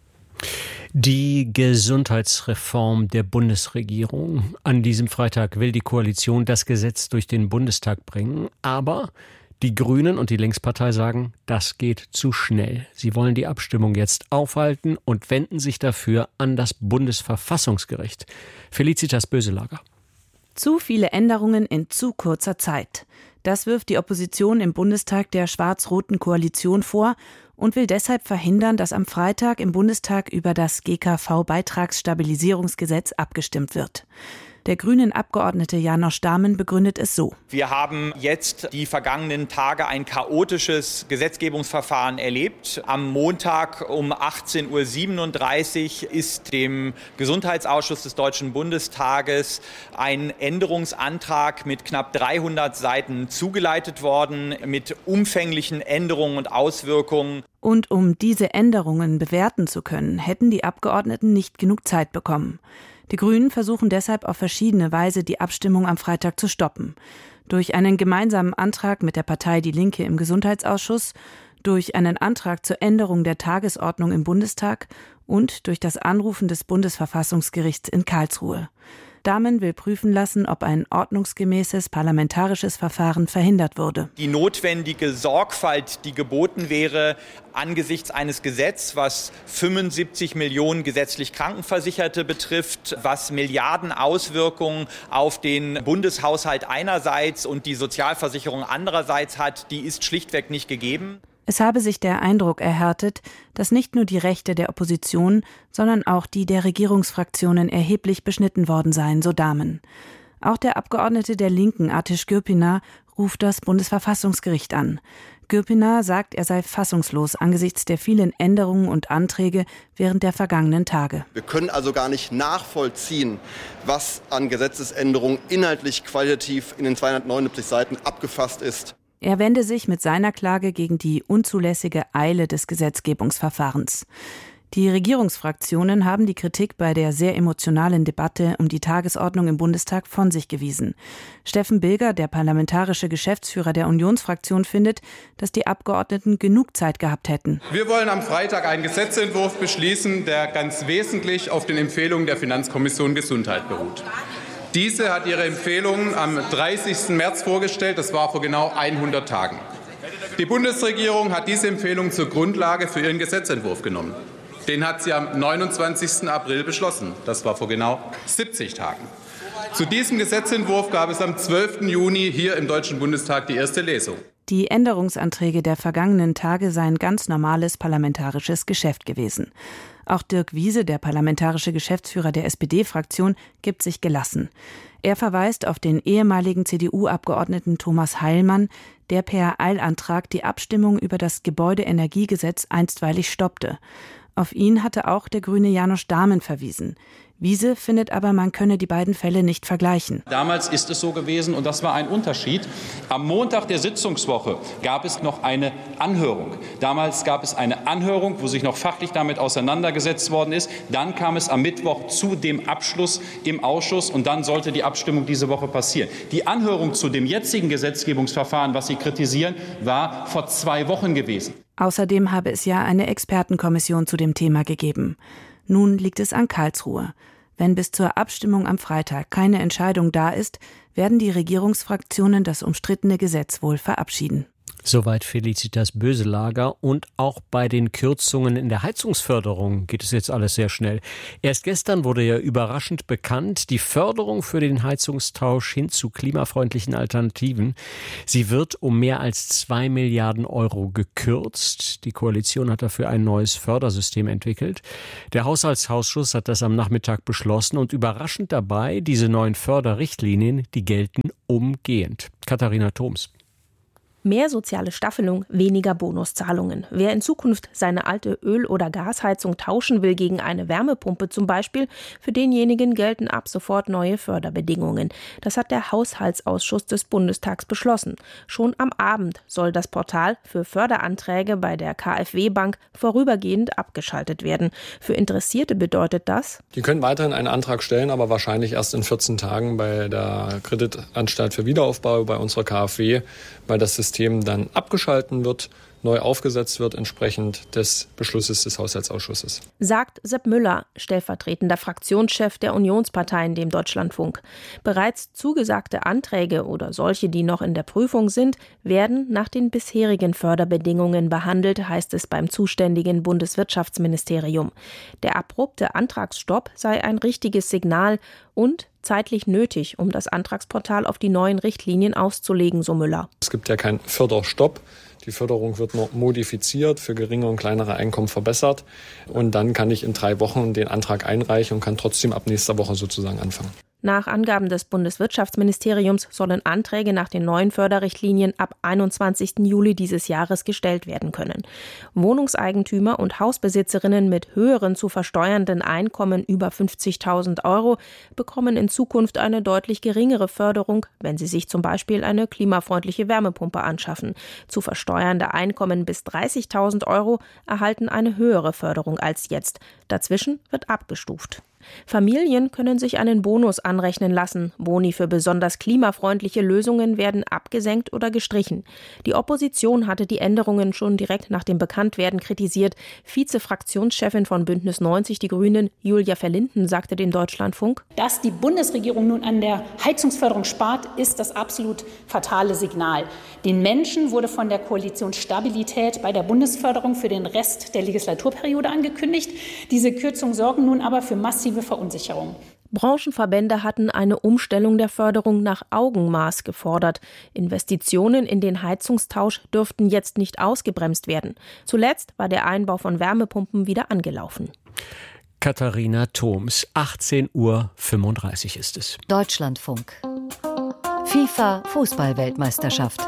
Die Gesundheitsreform der Bundesregierung. An diesem Freitag will die Koalition das Gesetz durch den Bundestag bringen. Aber die Grünen und die Linkspartei sagen, das geht zu schnell. Sie wollen die Abstimmung jetzt aufhalten und wenden sich dafür an das Bundesverfassungsgericht. Felicitas Böselager. Zu viele Änderungen in zu kurzer Zeit. Das wirft die Opposition im Bundestag der schwarz-roten Koalition vor und will deshalb verhindern, dass am Freitag im Bundestag über das G K V-Beitragsstabilisierungsgesetz abgestimmt wird. Der grünen Abgeordnete Janosch Dahmen begründet es so. Wir haben jetzt die vergangenen Tage ein chaotisches Gesetzgebungsverfahren erlebt. Am Montag um achtzehn Uhr siebenunddreißig ist dem Gesundheitsausschuss des Deutschen Bundestages ein Änderungsantrag mit knapp dreihundert Seiten zugeleitet worden, mit umfänglichen Änderungen und Auswirkungen. Und um diese Änderungen bewerten zu können, hätten die Abgeordneten nicht genug Zeit bekommen. Die Grünen versuchen deshalb auf verschiedene Weise, die Abstimmung am Freitag zu stoppen. Durch einen gemeinsamen Antrag mit der Partei Die Linke im Gesundheitsausschuss, durch einen Antrag zur Änderung der Tagesordnung im Bundestag und durch das Anrufen des Bundesverfassungsgerichts in Karlsruhe. Dahmen will prüfen lassen, ob ein ordnungsgemäßes parlamentarisches Verfahren verhindert würde. Die notwendige Sorgfalt, die geboten wäre, angesichts eines Gesetzes, was fünfundsiebzig Millionen gesetzlich Krankenversicherte betrifft, was Milliarden Auswirkungen auf den Bundeshaushalt einerseits und die Sozialversicherung andererseits hat, die ist schlichtweg nicht gegeben. Es habe sich der Eindruck erhärtet, dass nicht nur die Rechte der Opposition, sondern auch die der Regierungsfraktionen erheblich beschnitten worden seien, so Dahmen. Auch der Abgeordnete der Linken, Ateş Gürpınar, ruft das Bundesverfassungsgericht an. Gürpınar sagt, er sei fassungslos angesichts der vielen Änderungen und Anträge während der vergangenen Tage. Wir können also gar nicht nachvollziehen, was an Gesetzesänderungen inhaltlich qualitativ in den zweihundertneunundsiebzig Seiten abgefasst ist. Er wende sich mit seiner Klage gegen die unzulässige Eile des Gesetzgebungsverfahrens. Die Regierungsfraktionen haben die Kritik bei der sehr emotionalen Debatte um die Tagesordnung im Bundestag von sich gewiesen. Steffen Bilger, der parlamentarische Geschäftsführer der Unionsfraktion, findet, dass die Abgeordneten genug Zeit gehabt hätten. Wir wollen am Freitag einen Gesetzentwurf beschließen, der ganz wesentlich auf den Empfehlungen der Finanzkommission Gesundheit beruht. Diese hat ihre Empfehlungen am dreißigsten März vorgestellt. Das war vor genau hundert Tagen. Die Bundesregierung hat diese Empfehlung zur Grundlage für ihren Gesetzentwurf genommen. Den hat sie am neunundzwanzigsten April beschlossen. Das war vor genau siebzig Tagen. Zu diesem Gesetzentwurf gab es am zwölften Juni hier im Deutschen Bundestag die erste Lesung. Die Änderungsanträge der vergangenen Tage seien ganz normales parlamentarisches Geschäft gewesen. Auch Dirk Wiese, der parlamentarische Geschäftsführer der S P D-Fraktion, gibt sich gelassen. Er verweist auf den ehemaligen C D U-Abgeordneten Thomas Heilmann, der per Eilantrag die Abstimmung über das Gebäudeenergiegesetz einstweilig stoppte. Auf ihn hatte auch der Grüne János Dahmen verwiesen. Wiese findet aber, man könne die beiden Fälle nicht vergleichen. Damals ist es so gewesen, und das war ein Unterschied. Am Montag der Sitzungswoche gab es noch eine Anhörung. Damals gab es eine Anhörung, wo sich noch fachlich damit auseinandergesetzt worden ist. Dann kam es am Mittwoch zu dem Abschluss im Ausschuss, und dann sollte die Abstimmung diese Woche passieren. Die Anhörung zu dem jetzigen Gesetzgebungsverfahren, was Sie kritisieren, war vor zwei Wochen gewesen. Außerdem habe es ja eine Expertenkommission zu dem Thema gegeben. Nun liegt es an Karlsruhe. Wenn bis zur Abstimmung am Freitag keine Entscheidung da ist, werden die Regierungsfraktionen das umstrittene Gesetz wohl verabschieden. Soweit Felicitas Böselager. Und auch bei den Kürzungen in der Heizungsförderung geht es jetzt alles sehr schnell. Erst gestern wurde ja überraschend bekannt, die Förderung für den Heizungstausch hin zu klimafreundlichen Alternativen. Sie wird um mehr als zwei Milliarden Euro gekürzt. Die Koalition hat dafür ein neues Fördersystem entwickelt. Der Haushaltsausschuss hat das am Nachmittag beschlossen und überraschend dabei, diese neuen Förderrichtlinien, die gelten umgehend. Katharina Thoms. Mehr soziale Staffelung, weniger Bonuszahlungen. Wer in Zukunft seine alte Öl- oder Gasheizung tauschen will gegen eine Wärmepumpe zum Beispiel, für denjenigen gelten ab sofort neue Förderbedingungen. Das hat der Haushaltsausschuss des Bundestags beschlossen. Schon am Abend soll das Portal für Förderanträge bei der KfW-Bank vorübergehend abgeschaltet werden. Für Interessierte bedeutet das: Die können weiterhin einen Antrag stellen, aber wahrscheinlich erst in vierzehn Tagen bei der Kreditanstalt für Wiederaufbau, bei unserer KfW, weil das System dann abgeschalten wird, neu aufgesetzt wird, entsprechend des Beschlusses des Haushaltsausschusses. Sagt Sepp Müller, stellvertretender Fraktionschef der Unionsparteien, dem Deutschlandfunk. Bereits zugesagte Anträge oder solche, die noch in der Prüfung sind, werden nach den bisherigen Förderbedingungen behandelt, heißt es beim zuständigen Bundeswirtschaftsministerium. Der abrupte Antragsstopp sei ein richtiges Signal und zeitlich nötig, um das Antragsportal auf die neuen Richtlinien auszulegen, so Müller. Es gibt ja keinen Förderstopp. Die Förderung wird nur modifiziert, für geringe und kleinere Einkommen verbessert. Und dann kann ich in drei Wochen den Antrag einreichen und kann trotzdem ab nächster Woche sozusagen anfangen. Nach Angaben des Bundeswirtschaftsministeriums sollen Anträge nach den neuen Förderrichtlinien ab einundzwanzigsten Juli dieses Jahres gestellt werden können. Wohnungseigentümer und Hausbesitzerinnen mit höheren zu versteuernden Einkommen über fünfzigtausend Euro bekommen in Zukunft eine deutlich geringere Förderung, wenn sie sich zum Beispiel eine klimafreundliche Wärmepumpe anschaffen. Zu versteuernde Einkommen bis dreißigtausend Euro erhalten eine höhere Förderung als jetzt. Dazwischen wird abgestuft. Familien können sich einen Bonus anrechnen lassen. Boni für besonders klimafreundliche Lösungen werden abgesenkt oder gestrichen. Die Opposition hatte die Änderungen schon direkt nach dem Bekanntwerden kritisiert. Vize-Fraktionschefin von Bündnis neunzig, die Grünen, Julia Verlinden, sagte dem Deutschlandfunk: Dass die Bundesregierung nun an der Heizungsförderung spart, ist das absolut fatale Signal. Den Menschen wurde von der Koalition Stabilität bei der Bundesförderung für den Rest der Legislaturperiode angekündigt. Diese Kürzungen sorgen nun aber für massive Verunsicherung. Branchenverbände hatten eine Umstellung der Förderung nach Augenmaß gefordert. Investitionen in den Heizungstausch dürften jetzt nicht ausgebremst werden. Zuletzt war der Einbau von Wärmepumpen wieder angelaufen. Katharina Thoms, achtzehn Uhr fünfunddreißig ist es. Deutschlandfunk. FIFA Fußball-Weltmeisterschaft.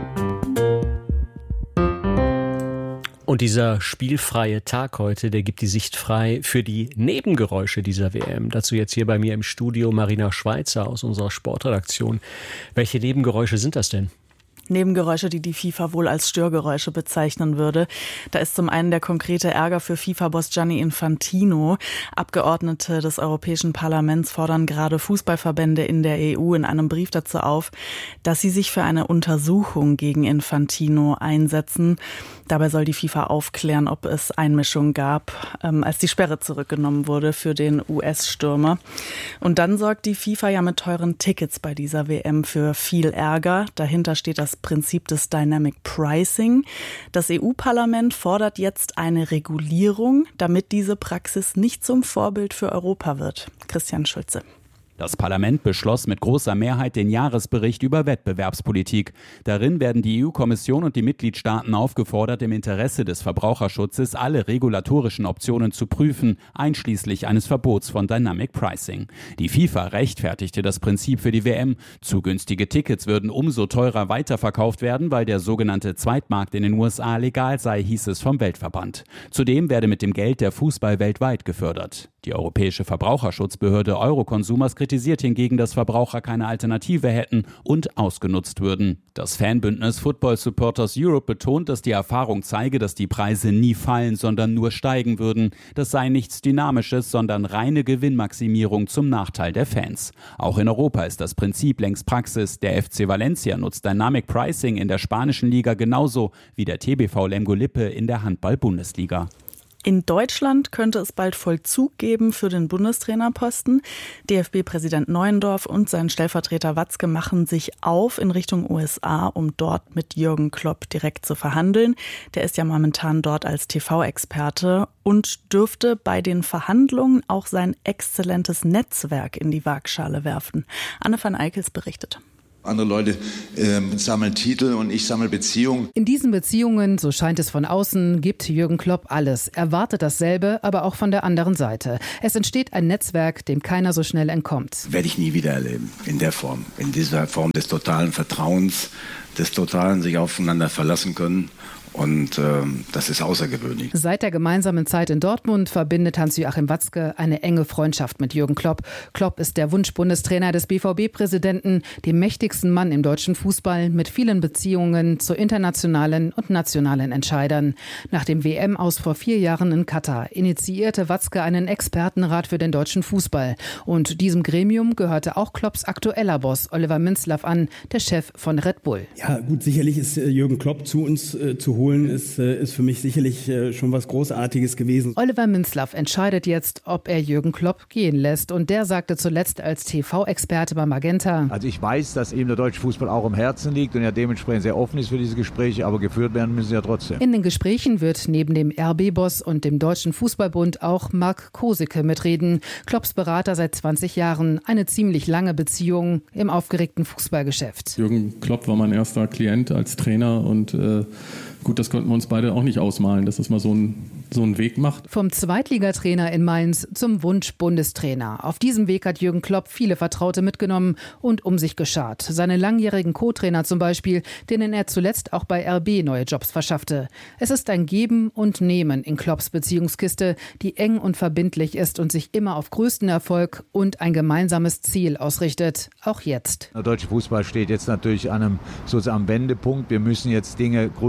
Und dieser spielfreie Tag heute, der gibt die Sicht frei für die Nebengeräusche dieser W M. Dazu jetzt hier bei mir im Studio Marina Schweizer aus unserer Sportredaktion. Welche Nebengeräusche sind das denn? Nebengeräusche, die die FIFA wohl als Störgeräusche bezeichnen würde. Da ist zum einen der konkrete Ärger für FIFA-Boss Gianni Infantino. Abgeordnete des Europäischen Parlaments fordern gerade Fußballverbände in der E U in einem Brief dazu auf, dass sie sich für eine Untersuchung gegen Infantino einsetzen. Dabei soll die FIFA aufklären, ob es Einmischung gab, ähm, als die Sperre zurückgenommen wurde für den U S-Stürmer. Und dann sorgt die FIFA ja mit teuren Tickets bei dieser W M für viel Ärger. Dahinter steht das Prinzip des Dynamic Pricing. Das E U-Parlament fordert jetzt eine Regulierung, damit diese Praxis nicht zum Vorbild für Europa wird. Christian Schulze. Das Parlament beschloss mit großer Mehrheit den Jahresbericht über Wettbewerbspolitik. Darin werden die E U-Kommission und die Mitgliedstaaten aufgefordert, im Interesse des Verbraucherschutzes alle regulatorischen Optionen zu prüfen, einschließlich eines Verbots von Dynamic Pricing. Die FIFA rechtfertigte das Prinzip für die W M. Zu günstige Tickets würden umso teurer weiterverkauft werden, weil der sogenannte Zweitmarkt in den U S A legal sei, hieß es vom Weltverband. Zudem werde mit dem Geld der Fußball weltweit gefördert. Die Europäische Verbraucherschutzbehörde Euroconsumers kritisiert hingegen, dass Verbraucher keine Alternative hätten und ausgenutzt würden. Das Fanbündnis Football Supporters Europe betont, dass die Erfahrung zeige, dass die Preise nie fallen, sondern nur steigen würden. Das sei nichts Dynamisches, sondern reine Gewinnmaximierung zum Nachteil der Fans. Auch in Europa ist das Prinzip längst Praxis. Der F C Valencia nutzt Dynamic Pricing in der spanischen Liga genauso wie der T B V Lemgo-Lippe in der Handball-Bundesliga. In Deutschland könnte es bald Vollzug geben für den Bundestrainerposten. D F B-Präsident Neuendorf und sein Stellvertreter Watzke machen sich auf in Richtung U S A, um dort mit Jürgen Klopp direkt zu verhandeln. Der ist ja momentan dort als T V-Experte und dürfte bei den Verhandlungen auch sein exzellentes Netzwerk in die Waagschale werfen. Anne van Eikels berichtet. Andere Leute äh, sammeln Titel und ich sammle Beziehungen. In diesen Beziehungen, so scheint es von außen, gibt Jürgen Klopp alles. Er wartet dasselbe, aber auch von der anderen Seite. Es entsteht ein Netzwerk, dem keiner so schnell entkommt. Werde ich nie wieder erleben, in der Form. In dieser Form des totalen Vertrauens, des totalen sich aufeinander verlassen können. Und äh, das ist außergewöhnlich. Seit der gemeinsamen Zeit in Dortmund verbindet Hans-Joachim Watzke eine enge Freundschaft mit Jürgen Klopp. Klopp ist der Wunschbundestrainer des B V B-Präsidenten, dem mächtigsten Mann im deutschen Fußball mit vielen Beziehungen zu internationalen und nationalen Entscheidern. Nach dem W M-Aus vor vier Jahren in Katar initiierte Watzke einen Expertenrat für den deutschen Fußball. Und diesem Gremium gehörte auch Klopps aktueller Boss Oliver Minzlaff an, der Chef von Red Bull. Ja gut, sicherlich ist äh, Jürgen Klopp zu uns äh, zu holen. Ist, ist für mich sicherlich schon was Großartiges gewesen. Oliver Minzlaff entscheidet jetzt, ob er Jürgen Klopp gehen lässt. Und der sagte zuletzt als T V-Experte bei Magenta: Also ich weiß, dass ihm der deutsche Fußball auch im Herzen liegt und er dementsprechend sehr offen ist für diese Gespräche, aber geführt werden müssen sie ja trotzdem. In den Gesprächen wird neben dem R B-Boss und dem Deutschen Fußballbund auch Marc Kosicke mitreden. Klopps Berater seit zwanzig Jahren. Eine ziemlich lange Beziehung im aufgeregten Fußballgeschäft. Jürgen Klopp war mein erster Klient als Trainer und äh, gut, das konnten wir uns beide auch nicht ausmalen, dass das mal so ein, so einen Weg macht. Vom Zweitligatrainer in Mainz zum Wunsch-Bundestrainer. Auf diesem Weg hat Jürgen Klopp viele Vertraute mitgenommen und um sich geschart. Seine langjährigen Co-Trainer zum Beispiel, denen er zuletzt auch bei R B neue Jobs verschaffte. Es ist ein Geben und Nehmen in Klopps Beziehungskiste, die eng und verbindlich ist und sich immer auf größten Erfolg und ein gemeinsames Ziel ausrichtet. Auch jetzt. Der deutsche Fußball steht jetzt natürlich an einem, sozusagen am Wendepunkt. Wir müssen jetzt Dinge grundlegend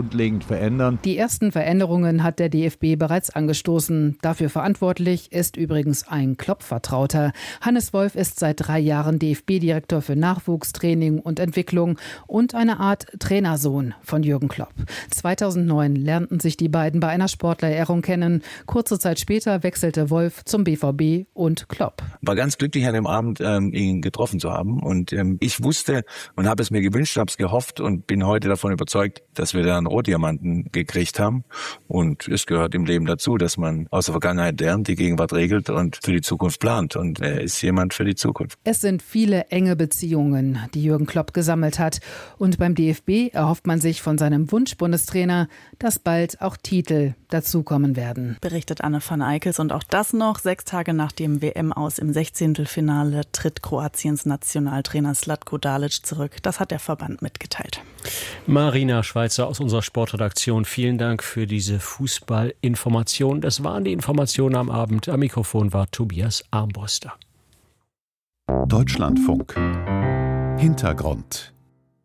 entsprechend verändern. Die ersten Veränderungen hat der D F B bereits angestoßen. Dafür verantwortlich ist übrigens ein Klopp-Vertrauter. Hannes Wolf ist seit drei Jahren D F B-Direktor für Nachwuchstraining und Entwicklung und eine Art Trainersohn von Jürgen Klopp. zweitausendneun lernten sich die beiden bei einer Sportlerehrung kennen. Kurze Zeit später wechselte Wolf zum B V B und Klopp. War ganz glücklich an dem Abend, ähm, ihn getroffen zu haben. Und ähm, ich wusste und habe es mir gewünscht, habe es gehofft und bin heute davon überzeugt, dass wir da einen Rohdiamanten gekriegt haben. Und es gehört im Leben dazu, dass man aus der Vergangenheit lernt, die Gegenwart regelt und für die Zukunft plant. Und er ist jemand für die Zukunft. Es sind viele enge Beziehungen, die Jürgen Klopp gesammelt hat. Und beim D F B erhofft man sich von seinem Wunschbundestrainer, dass bald auch Titel dazukommen werden. Berichtet Anne van Eickels. Und auch das noch sechs Tage nach dem W M-Aus im Sechzehntelfinale tritt Kroatiens Nationaltrainer Zlatko Dalic zurück. Das hat der Verband mitgeteilt. Marina Schweizer aus unserer Sportredaktion, vielen Dank für diese Fußballinformation. Das waren die Informationen am Abend. Am Mikrofon war Tobias Armbruster. Deutschlandfunk. Hintergrund.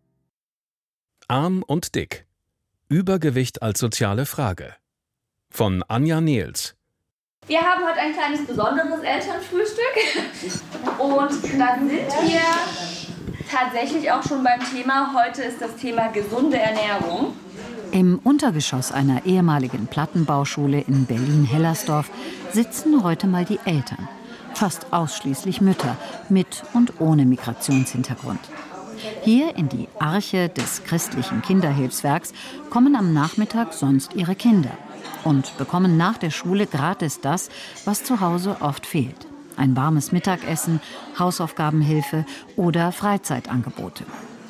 Arm und dick. Übergewicht als soziale Frage. Von Anja Nehls. Wir haben heute ein kleines besonderes Elternfrühstück und da sind wir tatsächlich auch schon beim Thema. Heute ist das Thema gesunde Ernährung. Im Untergeschoss einer ehemaligen Plattenbauschule in Berlin-Hellersdorf sitzen heute mal die Eltern. Fast ausschließlich Mütter, mit und ohne Migrationshintergrund. Hier in die Arche des christlichen Kinderhilfswerks kommen am Nachmittag sonst ihre Kinder und bekommen nach der Schule gratis das, was zu Hause oft fehlt. Ein warmes Mittagessen, Hausaufgabenhilfe oder Freizeitangebote.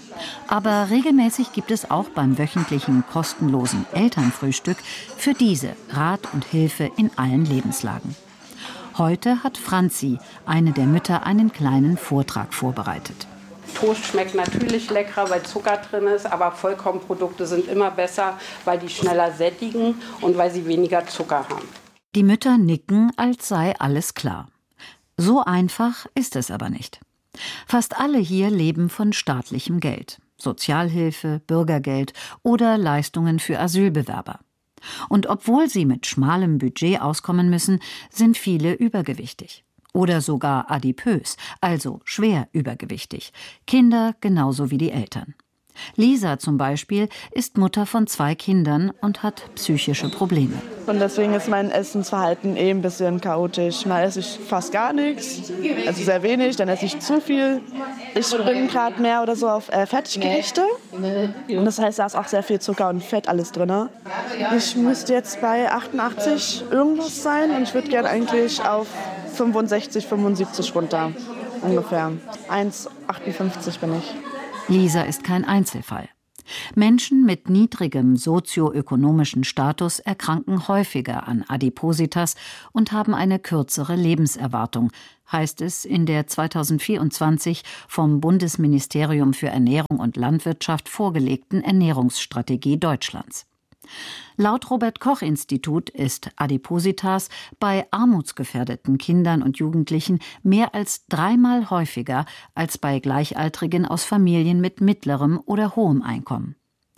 Aber regelmäßig gibt es auch beim wöchentlichen kostenlosen Elternfrühstück für diese Rat und Hilfe in allen Lebenslagen. Heute hat Franzi, eine der Mütter, einen kleinen Vortrag vorbereitet. Toast schmeckt natürlich leckerer, weil Zucker drin ist, aber Vollkornprodukte sind immer besser, weil die schneller sättigen und weil sie weniger Zucker haben. Die Mütter nicken, als sei alles klar. So einfach ist es aber nicht. Fast alle hier leben von staatlichem Geld, Sozialhilfe, Bürgergeld oder Leistungen für Asylbewerber. Und obwohl sie mit schmalem Budget auskommen müssen, sind viele übergewichtig. Oder sogar adipös, also schwer übergewichtig. Kinder genauso wie die Eltern. Lisa zum Beispiel ist Mutter von zwei Kindern und hat psychische Probleme. Und deswegen ist mein Essensverhalten eh ein bisschen chaotisch. Mal esse ich fast gar nichts, also sehr wenig, dann esse ich zu viel. Ich bin gerade mehr oder so auf äh, Fertiggerichte. Und das heißt, da ist auch sehr viel Zucker und Fett alles drin. Ich müsste jetzt bei achtundachtzig irgendwas sein und ich würde gerne eigentlich auf fünfundsechzig, fünfundsiebzig runter, ungefähr. eins Komma achtundfünfzig bin ich. Lisa ist kein Einzelfall. Menschen mit niedrigem sozioökonomischen Status erkranken häufiger an Adipositas und haben eine kürzere Lebenserwartung, heißt es in der zweitausendvierundzwanzig vom Bundesministerium für Ernährung und Landwirtschaft vorgelegten Ernährungsstrategie Deutschlands. Laut Robert-Koch-Institut ist Adipositas bei armutsgefährdeten Kindern und Jugendlichen mehr als dreimal häufiger als bei Gleichaltrigen aus Familien mit mittlerem oder hohem Einkommen.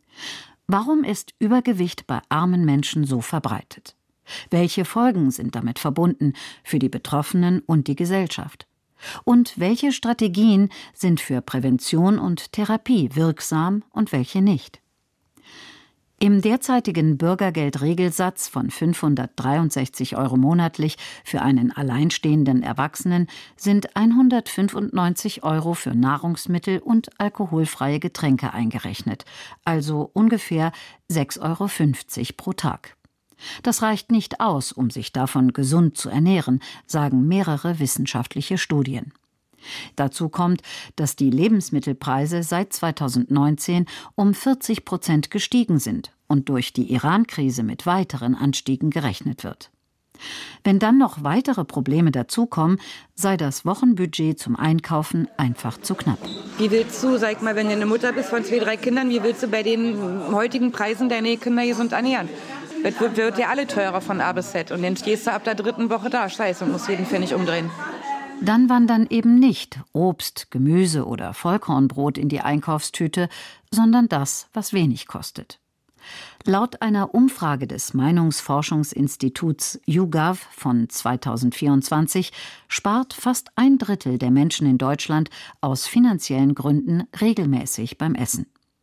Warum ist Übergewicht bei armen Menschen so verbreitet? Welche Folgen sind damit verbunden für die Betroffenen und die Gesellschaft? Und welche Strategien sind für Prävention und Therapie wirksam und welche nicht? Im derzeitigen Bürgergeldregelsatz von fünfhundertdreiundsechzig Euro monatlich für einen alleinstehenden Erwachsenen sind hundertfünfundneunzig Euro für Nahrungsmittel und alkoholfreie Getränke eingerechnet, also ungefähr sechs Euro fünfzig pro Tag. Das reicht nicht aus, um sich davon gesund zu ernähren, sagen mehrere wissenschaftliche Studien. Dazu kommt, dass die Lebensmittelpreise seit zweitausendneunzehn um vierzig Prozent gestiegen sind und durch die Iran-Krise mit weiteren Anstiegen gerechnet wird. Wenn dann noch weitere Probleme dazukommen, sei das Wochenbudget zum Einkaufen einfach zu knapp. Wie willst du, sag mal, wenn du eine Mutter bist von zwei, drei Kindern, wie willst du bei den heutigen Preisen deine Kinder gesund ernähren? Das wird, wird ja alle teurer von A bis Z und dann stehst du ab der dritten Woche da, scheiße, und musst jeden Pfennig umdrehen. Dann wandern eben nicht Obst, Gemüse oder Vollkornbrot in die Einkaufstüte, sondern das, was wenig kostet. Laut einer Umfrage des Meinungsforschungsinstituts YouGov von zweitausendvierundzwanzig spart fast ein Drittel der Menschen in Deutschland aus finanziellen Gründen regelmäßig beim Essen.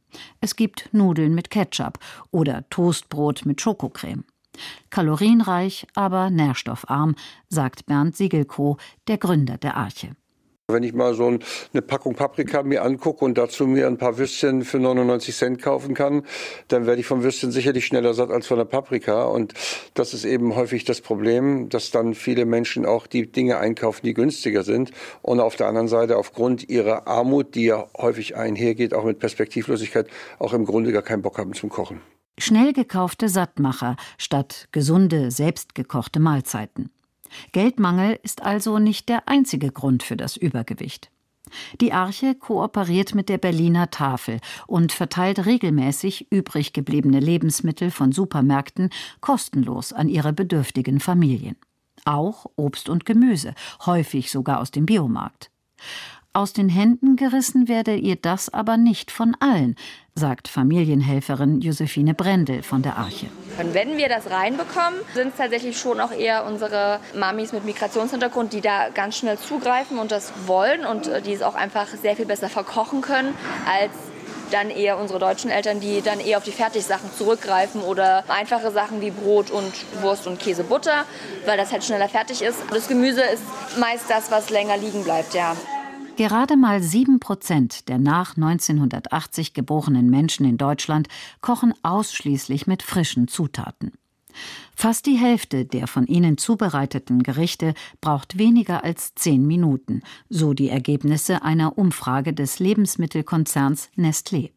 Es gibt Nudeln mit Ketchup oder Toastbrot mit Schokocreme. Kalorienreich, aber nährstoffarm, sagt Bernd Siegelkow, der Gründer der Arche. Wenn ich mal so eine Packung Paprika mir angucke und dazu mir ein paar Würstchen für neunundneunzig Cent kaufen kann, dann werde ich vom Würstchen sicherlich schneller satt als von der Paprika. Und das ist eben häufig das Problem, dass dann viele Menschen auch die Dinge einkaufen, die günstiger sind. Und auf der anderen Seite aufgrund ihrer Armut, die ja häufig einhergeht, auch mit Perspektivlosigkeit, auch im Grunde gar keinen Bock haben zum Kochen. Schnell gekaufte Sattmacher statt gesunde, selbstgekochte Mahlzeiten. Geldmangel ist also nicht der einzige Grund für das Übergewicht. Die Arche kooperiert mit der Berliner Tafel und verteilt regelmäßig übrig gebliebene Lebensmittel von Supermärkten kostenlos an ihre bedürftigen Familien. Auch Obst und Gemüse, häufig sogar aus dem Biomarkt. Aus den Händen gerissen werde ihr das aber nicht von allen, sagt Familienhelferin Josephine Brendel von der Arche. Und wenn wir das reinbekommen, sind es tatsächlich schon auch eher unsere Mamis mit Migrationshintergrund, die da ganz schnell zugreifen und das wollen und die es auch einfach sehr viel besser verkochen können, als dann eher unsere deutschen Eltern, die dann eher auf die Fertigsachen zurückgreifen oder einfache Sachen wie Brot und Wurst und Käse, Butter, weil das halt schneller fertig ist. Das Gemüse ist meist das, was länger liegen bleibt, ja. Gerade mal sieben Prozent der nach neunzehnhundertachtzig geborenen Menschen in Deutschland kochen ausschließlich mit frischen Zutaten. Fast die Hälfte der von ihnen zubereiteten Gerichte braucht weniger als zehn Minuten, so die Ergebnisse einer Umfrage des Lebensmittelkonzerns Nestlé.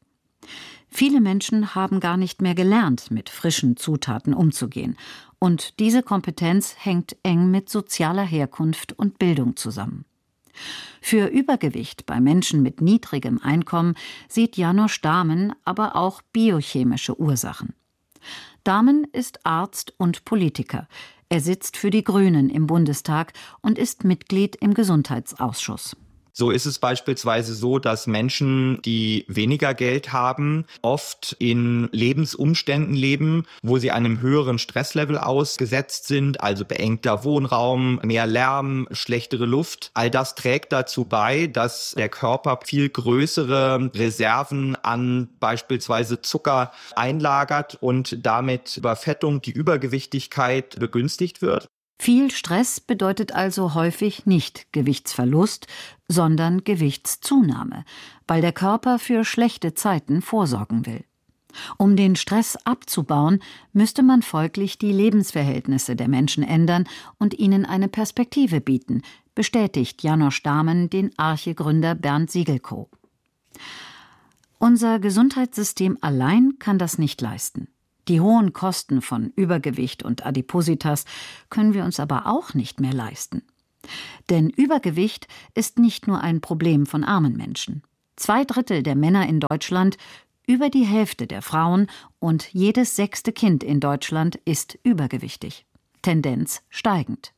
Viele Menschen haben gar nicht mehr gelernt, mit frischen Zutaten umzugehen. Und diese Kompetenz hängt eng mit sozialer Herkunft und Bildung zusammen. Für Übergewicht bei Menschen mit niedrigem Einkommen sieht Janosch Dahmen aber auch biochemische Ursachen. Dahmen ist Arzt und Politiker. Er sitzt für die Grünen im Bundestag und ist Mitglied im Gesundheitsausschuss. So ist es beispielsweise so, dass Menschen, die weniger Geld haben, oft in Lebensumständen leben, wo sie einem höheren Stresslevel ausgesetzt sind, also beengter Wohnraum, mehr Lärm, schlechtere Luft. All das trägt dazu bei, dass der Körper viel größere Reserven an beispielsweise Zucker einlagert und damit Überfettung, die Übergewichtigkeit begünstigt wird. Viel Stress bedeutet also häufig nicht Gewichtsverlust, sondern Gewichtszunahme, weil der Körper für schlechte Zeiten vorsorgen will. Um den Stress abzubauen, müsste man folglich die Lebensverhältnisse der Menschen ändern und ihnen eine Perspektive bieten, bestätigt Janosch Dahmen den Arche-Gründer Bernd Siegelkow. Unser Gesundheitssystem allein kann das nicht leisten. Die hohen Kosten von Übergewicht und Adipositas können wir uns aber auch nicht mehr leisten. Denn Übergewicht ist nicht nur ein Problem von armen Menschen. Zwei Drittel der Männer in Deutschland, über die Hälfte der Frauen und jedes sechste Kind in Deutschland ist übergewichtig. Tendenz steigend.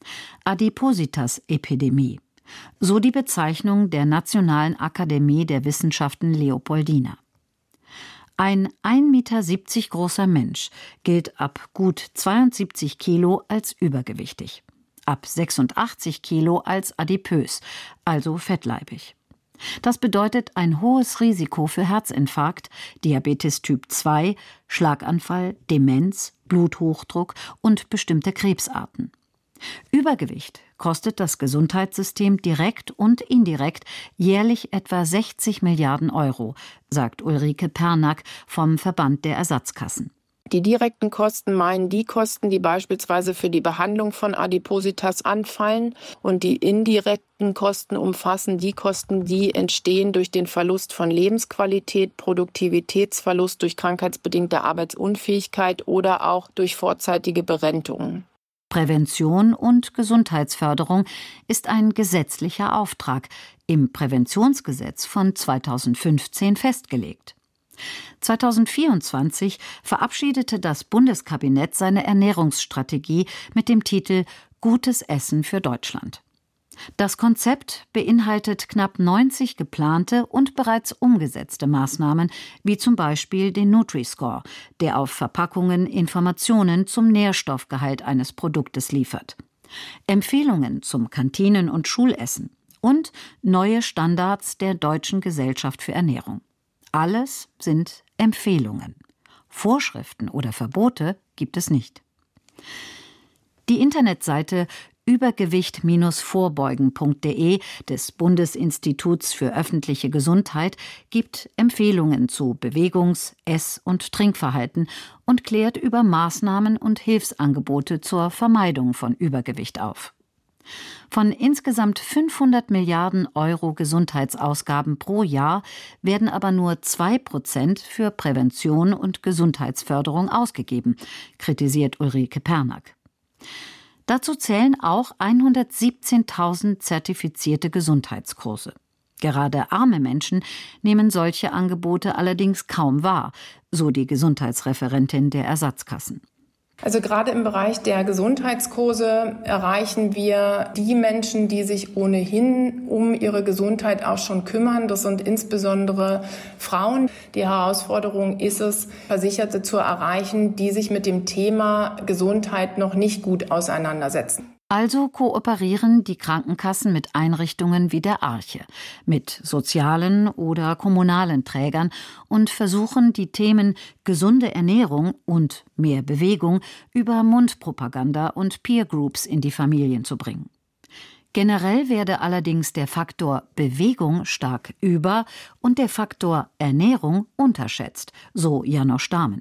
Adipositas-Epidemie. So die Bezeichnung der Nationalen Akademie der Wissenschaften Leopoldina. Ein ein Meter siebzig großer Mensch gilt ab gut zweiundsiebzig Kilo als übergewichtig, ab sechsundachtzig Kilo als adipös, also fettleibig. Das bedeutet ein hohes Risiko für Herzinfarkt, Diabetes Typ zwei, Schlaganfall, Demenz, Bluthochdruck und bestimmte Krebsarten. Übergewicht kostet das Gesundheitssystem direkt und indirekt jährlich etwa sechzig Milliarden Euro, sagt Ulrike Pernack vom Verband der Ersatzkassen. Die direkten Kosten meinen die Kosten, die beispielsweise für die Behandlung von Adipositas anfallen, und die indirekten Kosten umfassen die Kosten, die entstehen durch den Verlust von Lebensqualität, Produktivitätsverlust durch krankheitsbedingte Arbeitsunfähigkeit oder auch durch vorzeitige Berentungen. Prävention und Gesundheitsförderung ist ein gesetzlicher Auftrag, im Präventionsgesetz von zweitausendfünfzehn festgelegt. zweitausendvierundzwanzig verabschiedete das Bundeskabinett seine Ernährungsstrategie mit dem Titel Gutes Essen für Deutschland. Das Konzept beinhaltet knapp neunzig geplante und bereits umgesetzte Maßnahmen, wie zum Beispiel den Nutri-Score, der auf Verpackungen Informationen zum Nährstoffgehalt eines Produktes liefert, Empfehlungen zum Kantinen- und Schulessen und neue Standards der Deutschen Gesellschaft für Ernährung. Alles sind Empfehlungen. Vorschriften oder Verbote gibt es nicht. Die Internetseite übergewicht vorbeugen punkt de des Bundesinstituts für öffentliche Gesundheit gibt Empfehlungen zu Bewegungs-, Ess- und Trinkverhalten und klärt über Maßnahmen und Hilfsangebote zur Vermeidung von Übergewicht auf. Von insgesamt fünfhundert Milliarden Euro Gesundheitsausgaben pro Jahr werden aber nur zwei Prozent für Prävention und Gesundheitsförderung ausgegeben, kritisiert Ulrike Pernack. Dazu zählen auch hundertsiebzehntausend zertifizierte Gesundheitskurse. Gerade arme Menschen nehmen solche Angebote allerdings kaum wahr, so die Gesundheitsreferentin der Ersatzkassen. Also gerade im Bereich der Gesundheitskurse erreichen wir die Menschen, die sich ohnehin um ihre Gesundheit auch schon kümmern. Das sind insbesondere Frauen. Die Herausforderung ist es, Versicherte zu erreichen, die sich mit dem Thema Gesundheit noch nicht gut auseinandersetzen. Also kooperieren die Krankenkassen mit Einrichtungen wie der Arche, mit sozialen oder kommunalen Trägern und versuchen, die Themen gesunde Ernährung und mehr Bewegung über Mundpropaganda und Peergroups in die Familien zu bringen. Generell werde allerdings der Faktor Bewegung stark über- und der Faktor Ernährung unterschätzt, so Janosch Dahmen.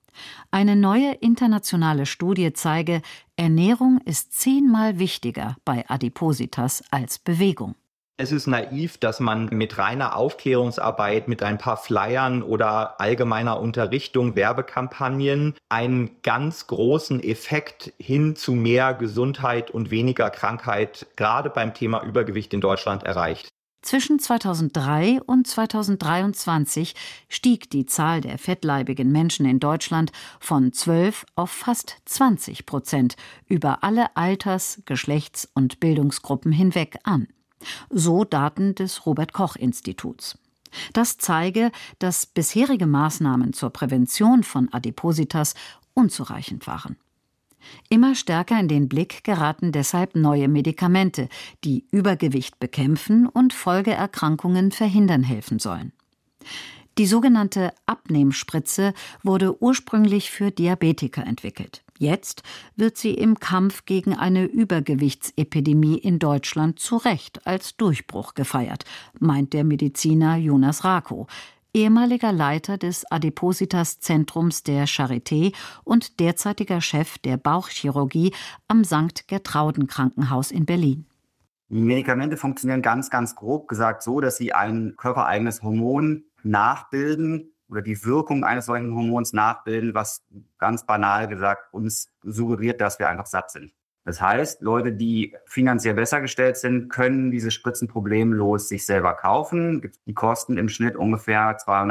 Eine neue internationale Studie zeige, Ernährung ist zehnmal wichtiger bei Adipositas als Bewegung. Es ist naiv, dass man mit reiner Aufklärungsarbeit, mit ein paar Flyern oder allgemeiner Unterrichtung, Werbekampagnen einen ganz großen Effekt hin zu mehr Gesundheit und weniger Krankheit gerade beim Thema Übergewicht in Deutschland erreicht. Zwischen zweitausenddrei und zweitausenddreiundzwanzig stieg die Zahl der fettleibigen Menschen in Deutschland von zwölf auf fast zwanzig Prozent über alle Alters-, Geschlechts- und Bildungsgruppen hinweg an. So Daten des Robert-Koch-Instituts. Das zeige, dass bisherige Maßnahmen zur Prävention von Adipositas unzureichend waren. Immer stärker in den Blick geraten deshalb neue Medikamente, die Übergewicht bekämpfen und Folgeerkrankungen verhindern helfen sollen. Die sogenannte Abnehmspritze wurde ursprünglich für Diabetiker entwickelt. Jetzt wird sie im Kampf gegen eine Übergewichtsepidemie in Deutschland zu Recht als Durchbruch gefeiert, meint der Mediziner Jonas Rakow, ehemaliger Leiter des Adipositas-Zentrums der Charité und derzeitiger Chef der Bauchchirurgie am Sankt Gertrauden-Krankenhaus in Berlin. Die Medikamente funktionieren ganz, ganz grob gesagt so, dass sie ein körpereigenes Hormon nachbilden oder die Wirkung eines solchen Hormons nachbilden, was ganz banal gesagt uns suggeriert, dass wir einfach satt sind. Das heißt, Leute, die finanziell besser gestellt sind, können diese Spritzen problemlos sich selber kaufen. Die kosten im Schnitt ungefähr zweihundert